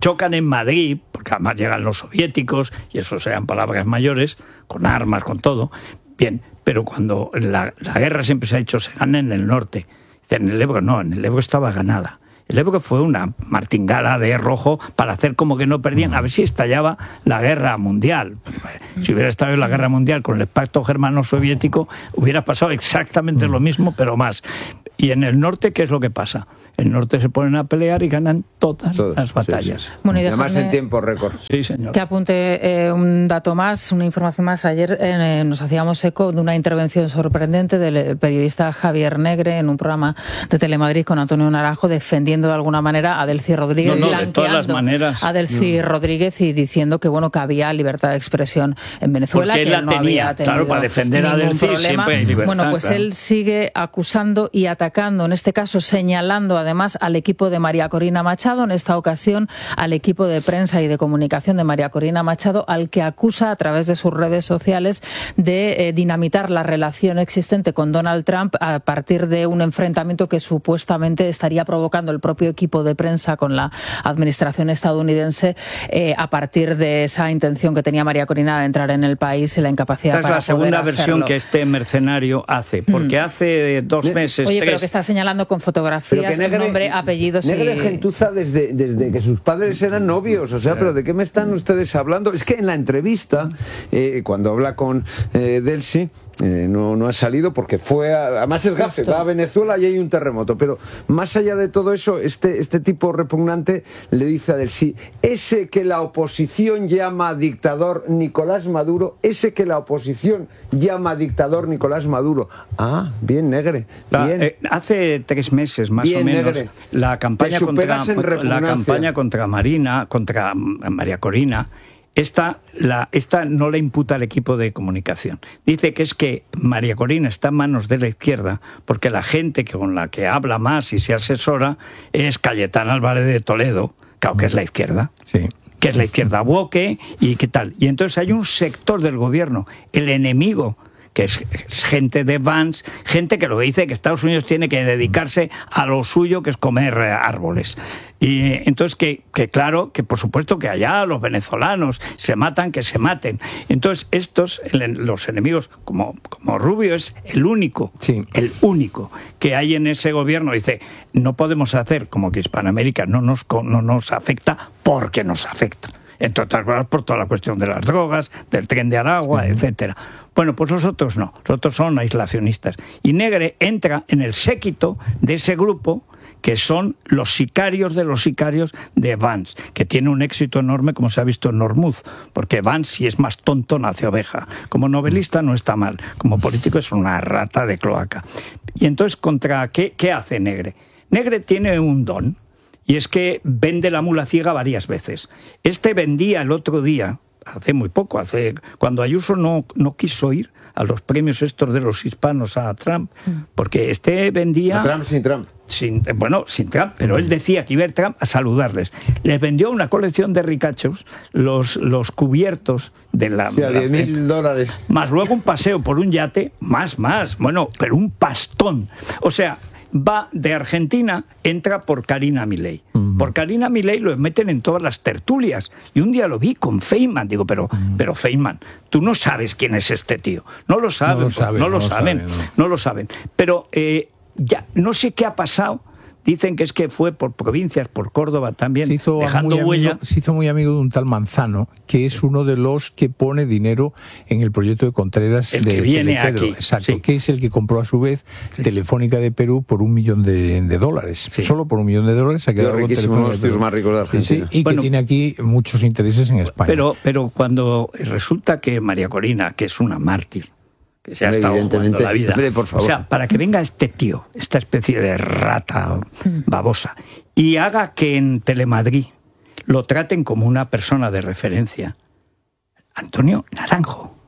chocan en Madrid, porque además llegan los soviéticos, y eso sean palabras mayores, con armas, con todo, bien, pero cuando la, la guerra siempre se ha hecho, se gana en el norte. En el Ebro no, en el Ebro estaba ganada. El Ebro fue una martingala de rojo para hacer como que no perdían, a ver si estallaba la guerra mundial. Si hubiera estallado la guerra mundial con el pacto germano-soviético, hubiera pasado exactamente lo mismo, pero más. Y en el norte, ¿qué es lo que pasa? En el norte se ponen a pelear y ganan todas Todos, las batallas. Sí, sí. Bueno, y además en tiempo récord. Sí, señor. Que apunte eh, un dato más, una información más. Ayer eh, nos hacíamos eco de una intervención sorprendente del periodista Javier Negre en un programa de Telemadrid con Antonio Naranjo, defendiendo de alguna manera a Delcy Rodríguez, no, no, de todas las maneras. a Delcy no. Rodríguez y diciendo que bueno que había libertad de expresión en Venezuela. Porque él que la no tenía, había claro, para defender a Delcy siempre hay libertad. Bueno, pues claro. él sigue acusando y atacando, en este caso señalando además al equipo de María Corina Machado, en esta ocasión al equipo de prensa y de comunicación de María Corina Machado, al que acusa a través de sus redes sociales de eh, dinamitar la relación existente con Donald Trump a partir de un enfrentamiento que supuestamente estaría provocando el propio equipo de prensa con la administración estadounidense eh, a partir de esa intención que tenía María Corina de entrar en el país y la incapacidad Esta para es la segunda poder versión hacerlo. que este mercenario hace, porque mm. hace dos meses, Oye, tres... pero que está señalando con fotografías, Negre, nombre, apellidos y... Negre gentuza desde, desde que sus padres eran novios, o sea, pero ¿de qué me están ustedes hablando? Es que en la entrevista, eh, cuando habla con eh, Delcy, Eh, no, no ha salido porque fue a, además es gafe, va a Venezuela y hay un terremoto, pero más allá de todo eso, este, este tipo repugnante le dice a Delcy, ese que la oposición llama dictador Nicolás Maduro, ese que la oposición llama dictador Nicolás Maduro. Ah, bien, Negre, bien. Eh, hace tres meses más bien, o menos Negre. la campaña contra la campaña contra Marina, contra María Corina. Esta, la, esta no la imputa al equipo de comunicación. Dice que es que María Corina está en manos de la izquierda porque la gente que con la que habla más y se asesora es Cayetana Álvarez de Toledo, claro que es la izquierda. Sí. Que es la izquierda woke y qué tal. Y entonces hay un sector del gobierno, el enemigo, que es, es gente de Vance, gente que lo dice que Estados Unidos tiene que dedicarse a lo suyo, que es comer eh, árboles. Y entonces que, que claro, que por supuesto que allá los venezolanos se matan, que se maten. Entonces estos, el, los enemigos, como, como Rubio es el único, sí. el único que hay en ese gobierno, dice, no podemos hacer como que Hispanoamérica no nos, no nos afecta porque nos afecta. Entre otras cosas por toda la cuestión de las drogas, del tren de Aragua, sí. etcétera. Bueno, pues los otros no, los otros son aislacionistas. Y Negre entra en el séquito de ese grupo que son los sicarios de los sicarios de Vance, que tiene un éxito enorme, como se ha visto en Normuth, porque Vance, si es más tonto, nace oveja. Como novelista no está mal, como político es una rata de cloaca. Y entonces, ¿contra qué, qué hace Negre? Negre tiene un don, y es que vende la mula ciega varias veces. Este vendía el otro día, hace muy poco, hace cuando Ayuso no, no quiso ir a los premios estos de los hispanos a Trump, porque este vendía... A Trump sin Trump. Sin, bueno, sin Trump, pero él decía que iba a Trump a saludarles. Les vendió una colección de ricachos, los, los cubiertos de la... Sí, a diez mil dólares. Más luego un paseo por un yate, más, más, bueno, pero un pastón. O sea, va de Argentina, entra por Karina Milei. Uh-huh. Por Karina Milei lo meten en todas las tertulias. Y un día lo vi con Feynman. Digo, pero, uh-huh. pero Feynman, tú no sabes quién es este tío. No lo saben, no lo, saben, no lo, no saben, lo saben, no. no lo saben. Pero eh, ya, no sé qué ha pasado. Dicen que es que fue por provincias, por Córdoba también, se hizo dejando muy huella. Amigo, se hizo muy amigo de un tal Manzano, que es uno de los que pone dinero en el proyecto de Contreras el de que viene Telepedro, aquí. Exacto, Sí. que es el que compró a su vez sí. Telefónica de Perú por un millón de, de dólares. Sí. Solo por un millón de dólares se ha quedado con Telefónica de Perú. Más ricos de Argentina. Sí, y bueno, que tiene aquí muchos intereses en España. Pero, pero cuando resulta que María Corina, que es una mártir, que se ha estado jugando la vida. Hombre, por favor. O sea, para que venga este tío, esta especie de rata babosa, y haga que en Telemadrid lo traten como una persona de referencia. Antonio Naranjo.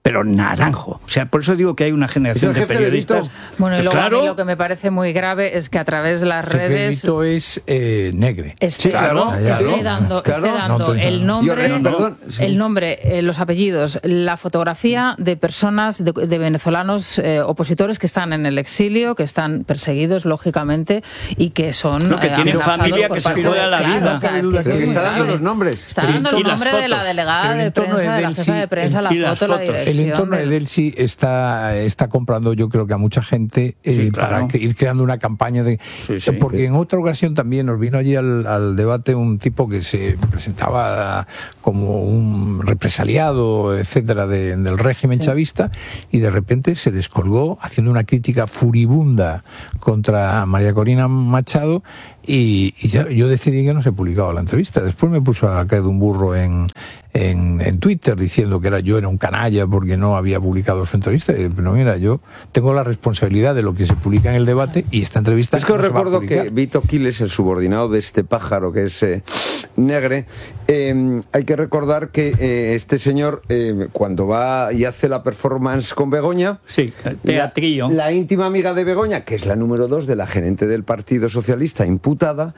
pero naranjo. O sea, por eso digo que hay una generación de periodistas. Bueno, y luego claro, a mí lo que me parece muy grave es que a través de las redes... Esto es eh, negre. Esté, sí, claro, esté claro, dando, claro. esté dando No, el nombre, Yo, perdón, sí. el nombre eh, los apellidos, la fotografía de personas, de, de venezolanos eh, opositores que están en el exilio, que están perseguidos, lógicamente, y que son... No, que eh, tienen amenazados familia por que se parte juega de- la claro, vida. o sea, es que Pero es que muy está dando grave. los nombres. Está dando Y el las nombre de la fotos. delegada El de entorno prensa, de la Delsi- jefa de prensa, la y las foto, la fotos. dirección. El entorno de Delsi está, está comprando, yo creo que a mucha gente, eh, Sí, claro. para que- ir creando una campaña de... Sí, sí. porque en otra ocasión también nos vino allí al, al debate un tipo que se presentaba como un represaliado, etcétera, de- del régimen chavista, y de repente se descolgó haciendo una crítica furibunda contra María Corina Machado, y, y ya- yo decidí que no se publicaba la entrevista. Después me puso a caer de un burro en, en, en Twitter diciendo que era yo era un canalla porque no había publicado su entrevista. Y, pero mira, yo tengo la responsabilidad de lo que se publica en el debate, y esta entrevista Es que os no se va a recuerdo que publicar. Vito Quiles, el subordinado de este pájaro que es eh, Negre, eh, hay que recordar que eh, este señor, eh, cuando va y hace la performance con Begoña, sí, teatrillo. La, la íntima amiga de Begoña, que es la número dos de la gerente del Partido Socialista imputada,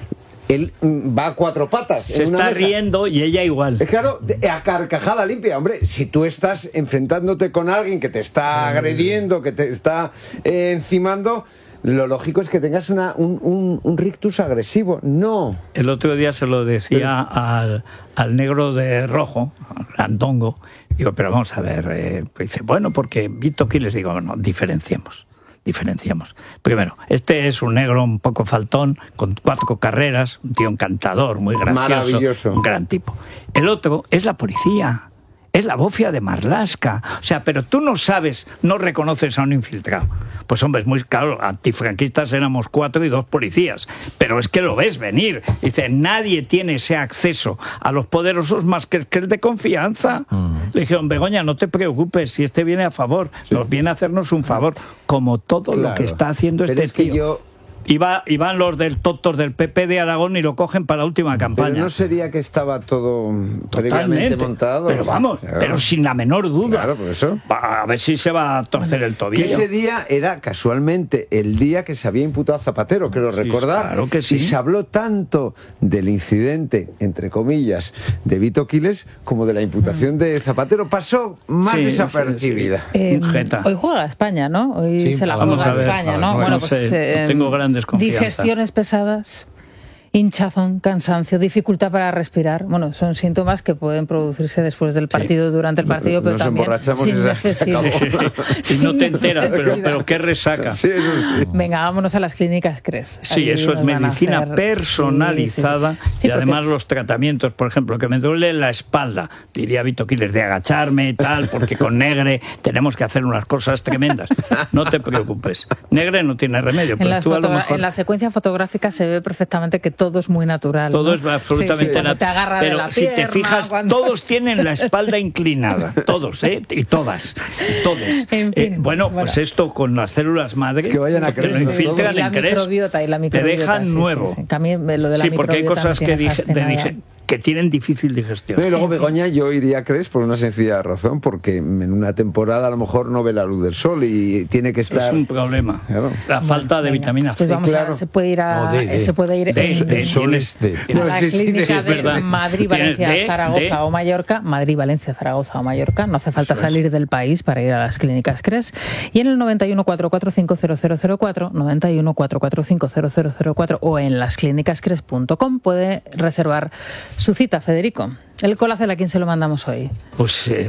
él mm, va a cuatro patas. Se en una está mesa. riendo y ella igual. Es claro, de- a carcajada limpia. Hombre, si tú estás enfrentándote con alguien que te está agrediendo, que te está eh, encimando, lo lógico es que tengas una, un, un, un rictus agresivo. No. El otro día se lo decía al, al negro de rojo, al grandongo. Digo, pero vamos a ver. Eh, pues dice, bueno, porque Vito Quiles, digo, no, diferenciemos. Diferenciamos. Primero, este es un negro un poco faltón, con cuatro carreras, un tío encantador, muy gracioso, Maravilloso. un gran tipo. El otro es la policía, es la bofia de Marlaska. O sea, pero tú no sabes, no reconoces a un infiltrado. Pues hombre, es muy claro, antifranquistas éramos cuatro y dos policías, pero es que lo ves venir. Dice, nadie tiene ese acceso a los poderosos más que el que es de confianza. Mm. Le dijeron, Begoña, no te preocupes, si este viene a favor, sí. nos viene a hacernos un favor, como todo Claro. lo que está haciendo Pero este es que tío. yo... Iba, iban los del tontos del P P de Aragón y lo cogen para la última campaña. Pero no sería que estaba todo previamente Totalmente. montado. Pero vamos, Claro. pero sin la menor duda. Claro, por eso. Va, a ver si se va a torcer el Que tobillo. ese día era casualmente el día que se había imputado a Zapatero, creo Sí, recordar. claro que sí. Y se habló tanto del incidente, entre comillas, de Vito Quiles como de la imputación de Zapatero. Pasó más Sí, desapercibida. Eh, Un jeta. hoy juega España, ¿no? Hoy Sí, se la vamos juega a ver, España, a ver, ¿no? no, Bueno, no pues sé, eh, tengo gran desconfianza. digestiones pesadas, hinchazón, cansancio, dificultad para respirar. Bueno, son síntomas que pueden producirse después del partido, durante el partido, pero Nos también emborrachamos sin y se necesidad. acabó. Sí, sí, sí. Y no te enteras, pero, pero qué resaca. Sí, eso sí. Venga, vámonos a las clínicas CRES. Sí, Allí eso es nos van a medicina hacer- personalizada Sí, sí, sí. Sí, y porque- además los tratamientos, por ejemplo, que me duele la espalda, diría Vito Quiles, de agacharme y tal, porque con Negre tenemos que hacer unas cosas tremendas. No te preocupes. Negre no tiene remedio, En, pero las tú a lo fotogra- mejor... en la secuencia fotográfica se ve perfectamente que todo es muy natural. Todo ¿no? es absolutamente Sí, sí, cuando natural. te agarra de Pero la si te pierna, fijas, cuando- todos tienen la espalda inclinada. Todos, ¿eh? Y todas. Todos. En fin, Eh, bueno, bueno. pues esto con las células madre. Que vayan a te crecer, lo ¿no? infiltran y la en CRES, microbiota y la te microbiota. dejan sí, sí, nuevo. sí. Que a mí lo de la Sí, porque hay microbiota cosas me que, tiene dije, de fascinada. dije- que tienen difícil digestión. No, y luego Begoña yo iría a CRES por una sencilla razón, porque en una temporada a lo mejor no ve la luz del sol y tiene que estar... Es un problema. Claro. La falta de Venga, vitamina C. Pues vamos claro. a, se puede ir a, No, de- de- se puede ir de- en- de- El sol es de... a No, la sí, sí, clínica de- es de verdad. Madrid, Tienes Valencia, de- Zaragoza de- o Mallorca, Madrid, Valencia, Zaragoza o Mallorca. No hace falta Eso es. salir del país para ir a las clínicas CRES. Y en el noventa y uno, cuatrocientos cuarenta y cinco, cero cero cero cuatro, noventa y uno, cuatrocientos cuarenta y cinco, cero cero cero cuatro o en las clínicas cres punto com puede reservar su cita, Federico. El Colacel, ¿a quién se lo mandamos hoy? Pues, eh,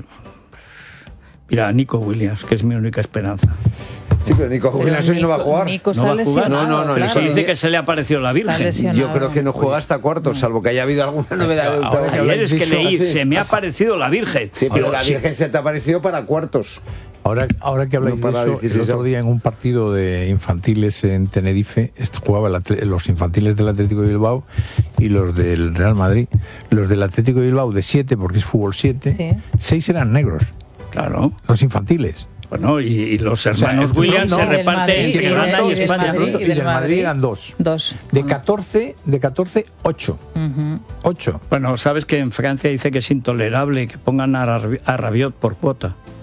mira, a Nico Williams, que es mi única esperanza. Sí, pero Nico Williams hoy no va a jugar. Nico está ¿No va a jugar? lesionado. No, no, no, claro. Se dice que se le apareció la Está Virgen. lesionado. Yo creo que no juega hasta cuartos, salvo que haya habido alguna novedad de última Ahora que hora. Ayer es que dicho leí, así. se me ha aparecido la Virgen. Sí, pero Digo, la sí. Virgen se te ha parecido para cuartos. Ahora, ahora que habláis No para de eso, el dieciséis otro día en un partido de infantiles en Tenerife est- jugaba el atle- los infantiles del Atlético de Bilbao y los del Real Madrid. Los del Atlético de Bilbao de siete, porque es fútbol siete, Sí. seis eran negros, Claro. los infantiles. Bueno, y, y los hermanos el- Williams no, se no, del reparten Madrid, entre y del- Irlanda y y del España. Madrid. Y del Madrid Madrid. eran dos. Dos. De catorce, de catorce, ocho. Ujú. Ocho. Bueno, sabes que en Francia dice que es intolerable que pongan a, Rabi- a Rabiot por cuota.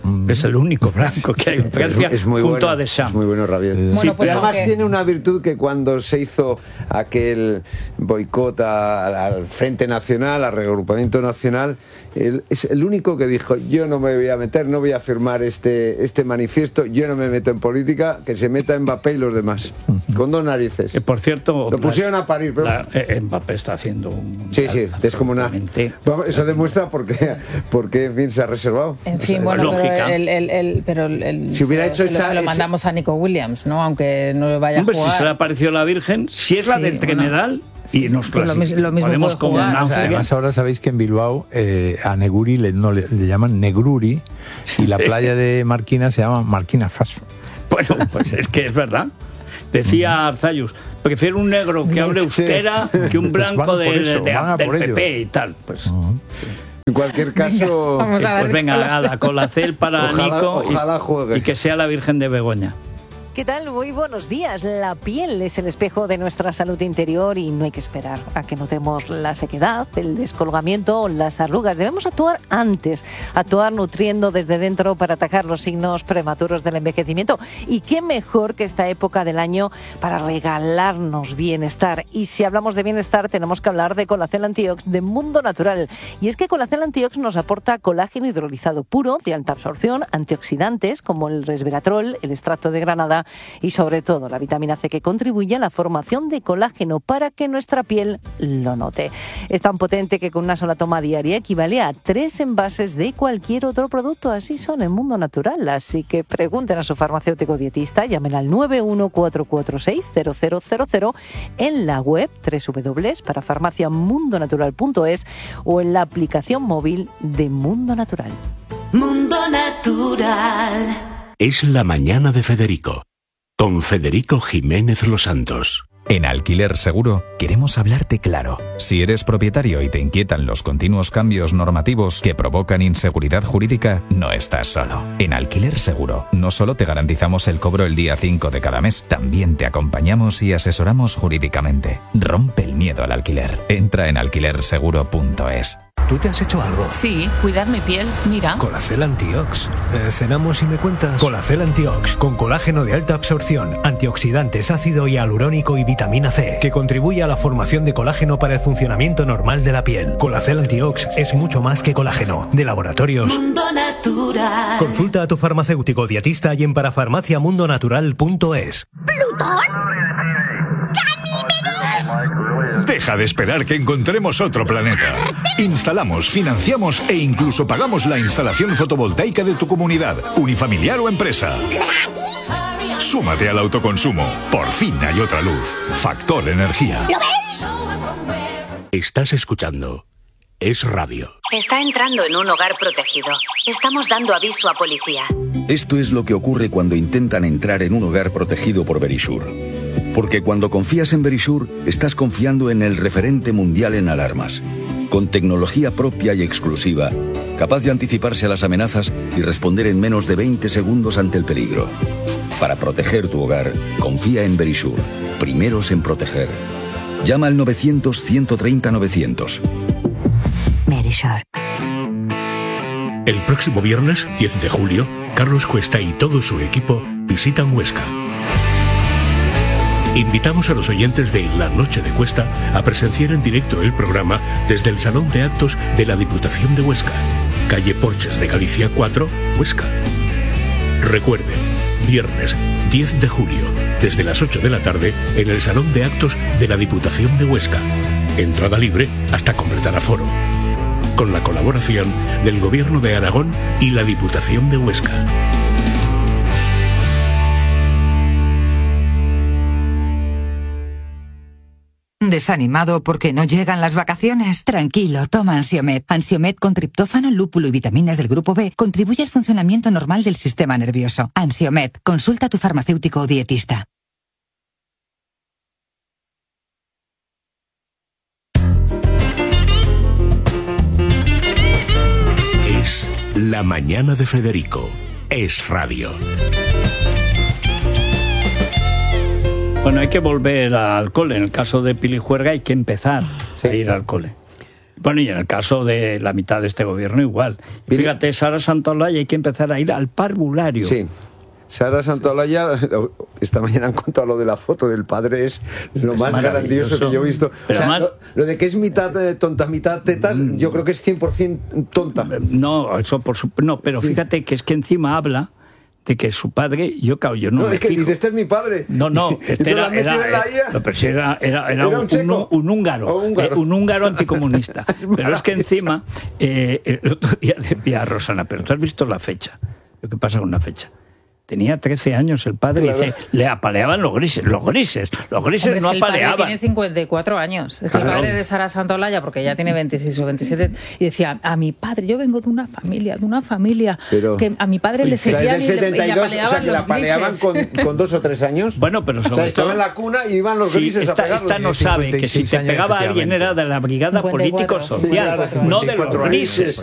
Mm. Es el único blanco que hay en Francia, es muy junto bueno, a Deschamps. Es muy bueno, Rabiot. Bueno, Sí, pues pero además aunque... tiene una virtud que cuando se hizo aquel boicot al, al Frente Nacional, al reagrupamiento nacional, él es el único que dijo: yo no me voy a meter, no voy a firmar este, este manifiesto, yo no me meto en política, que se meta Mbappé y los demás. Uh-huh. Con dos narices. Eh, por cierto... Lo pusieron a parir, pero... La, eh, Mbappé está haciendo un... Sí, sí, descomunal. Eso demuestra por qué, por qué en fin, se ha reservado. En fin, o sea, bueno, pero, el, el, el, pero el, si hubiera hecho se, esa, se lo mandamos ese... a Nico Williams, ¿no? Aunque no vaya Hombre, a jugar. si se le apareció la Virgen, si es la sí, del Tremedal... Bueno. Sí, y nos pues lo mismo, lo mismo podemos como jugar, un o sea, además ahora sabéis que en Bilbao eh, a Neguri le, no, le, le llaman Negruri y la playa de Marquina se llama Marquina Faso. Bueno, pues es que es verdad. Decía Arzayus, prefiero un negro que hable euskera sí. que un blanco pues de, eso, de, de, del P P y tal. Pues uh-huh. En cualquier caso... Venga, sí, pues venga, a la colacel para ojalá, Nico ojalá juegue. Y, y que sea la Virgen de Begoña. ¿Qué tal? Muy buenos días. La piel es el espejo de nuestra salud interior y no hay que esperar a que notemos la sequedad, el descolgamiento o las arrugas. Debemos actuar antes, actuar nutriendo desde dentro para atacar los signos prematuros del envejecimiento. Y qué mejor que esta época del año para regalarnos bienestar. Y si hablamos de bienestar, tenemos que hablar de Colacel Antiox de Mundo Natural. Y es que Colacel Antiox nos aporta colágeno hidrolizado puro, de alta absorción, antioxidantes como el resveratrol, el extracto de granada y sobre todo la vitamina C, que contribuye a la formación de colágeno para que nuestra piel lo note. Es tan potente que con una sola toma diaria equivale a tres envases de cualquier otro producto. Así son en Mundo Natural. Así que pregunten a su farmacéutico dietista, llamen al nueve uno cuatro cuatro seis cero cero cero cero en la web doble u doble u doble u para farmacia mundo natural punto es o en la aplicación móvil de Mundo Natural. Mundo Natural. Es la mañana de Federico. Con Federico Jiménez Los Santos. En Alquiler Seguro queremos hablarte claro. Si eres propietario y te inquietan los continuos cambios normativos que provocan inseguridad jurídica, no estás solo. En Alquiler Seguro no solo te garantizamos el cobro el día cinco de cada mes, también te acompañamos y asesoramos jurídicamente. Rompe el miedo al alquiler. Entra en alquiler seguro punto es. ¿Tú te has hecho algo? Sí, cuidar mi piel, mira. Colacel Antiox. Eh, ¿Cenamos y me cuentas? Colacel Antiox, con colágeno de alta absorción, antioxidantes, ácido hialurónico y vitamina C, que contribuye a la formación de colágeno para el funcionamiento normal de la piel. Colacel Antiox es mucho más que colágeno. De laboratorios Mundo Natural. Consulta a tu farmacéutico dietista y en parafarmacia mundo natural punto es. ¿Plutón? Deja de esperar que encontremos otro planeta. Instalamos, financiamos e incluso pagamos la instalación fotovoltaica de tu comunidad, unifamiliar o empresa. Súmate al autoconsumo. Por fin hay otra luz. Factor Energía. ¿Lo veis? Estás escuchando Es Radio. Está entrando en un hogar protegido. Estamos dando aviso a policía. Esto es lo que ocurre cuando intentan entrar en un hogar protegido por Verisure. Porque cuando confías en Verisure, estás confiando en el referente mundial en alarmas. Con tecnología propia y exclusiva, capaz de anticiparse a las amenazas y responder en menos de veinte segundos ante el peligro. Para proteger tu hogar, confía en Verisure. Primeros en proteger. Llama al novecientos, ciento treinta, novecientos. Verisure. El próximo viernes, diez de julio, Carlos Cuesta y todo su equipo visitan Huesca. Invitamos a los oyentes de La Noche de Cuesta a presenciar en directo el programa desde el Salón de Actos de la Diputación de Huesca, calle Porches de Galicia cuatro, Huesca. Recuerden, viernes diez de julio, desde las ocho de la tarde, en el Salón de Actos de la Diputación de Huesca. Entrada libre hasta completar aforo. Con la colaboración del Gobierno de Aragón y la Diputación de Huesca. ¿Desanimado porque no llegan las vacaciones? Tranquilo, toma Ansiomed. Ansiomed con triptófano, lúpulo y vitaminas del grupo B contribuye al funcionamiento normal del sistema nervioso. Ansiomed, consulta a tu farmacéutico o dietista. Es la mañana de Federico. Es Radio. Bueno, hay que volver al cole. En el caso de Pili Juerga hay que empezar sí. a ir al cole. Bueno, y en el caso de la mitad de este gobierno igual. Fíjate, Sara Santolaya, hay que empezar a ir al parvulario. Sí. Sara Santolaya, esta mañana han contado lo de la foto del padre, es lo es más grandioso que yo he visto. Pero o sea, además, lo, lo de que es mitad eh, tonta, mitad tetas, yo creo que es cien por ciento tonta. No, eso por su, no, pero fíjate que es que encima habla de que su padre, yo claro, yo no, no me es que fijo. dice, este es mi padre. No, no, este era, era, era, era, pero si era, era, era, era un, un, un, un húngaro, un húngaro, eh, un húngaro anticomunista. Pero es que encima, eh, el otro día decía Rosana, pero tú has visto la fecha, lo que pasa con la fecha. Tenía trece años el padre, claro. Y dice, le apaleaban los grises, los grises, los grises. Hombre, no es que apaleaban. El padre tiene cincuenta y cuatro años. Es que claro. El padre de Sara Santolaya, porque ya tiene veintiséis o veintisiete, y decía, a mi padre, yo vengo de una familia, de una familia, pero, que a mi padre le seguían y, le, y le apaleaban. O sea, que la apaleaban con, con dos o tres años. Bueno, pero sobre o sea, estaba todo, en la cuna y iban los sí, grises esta, a pegarlos. Esta no sabe que si te pegaba a alguien era de la brigada político-social, sí, claro, no de los grises.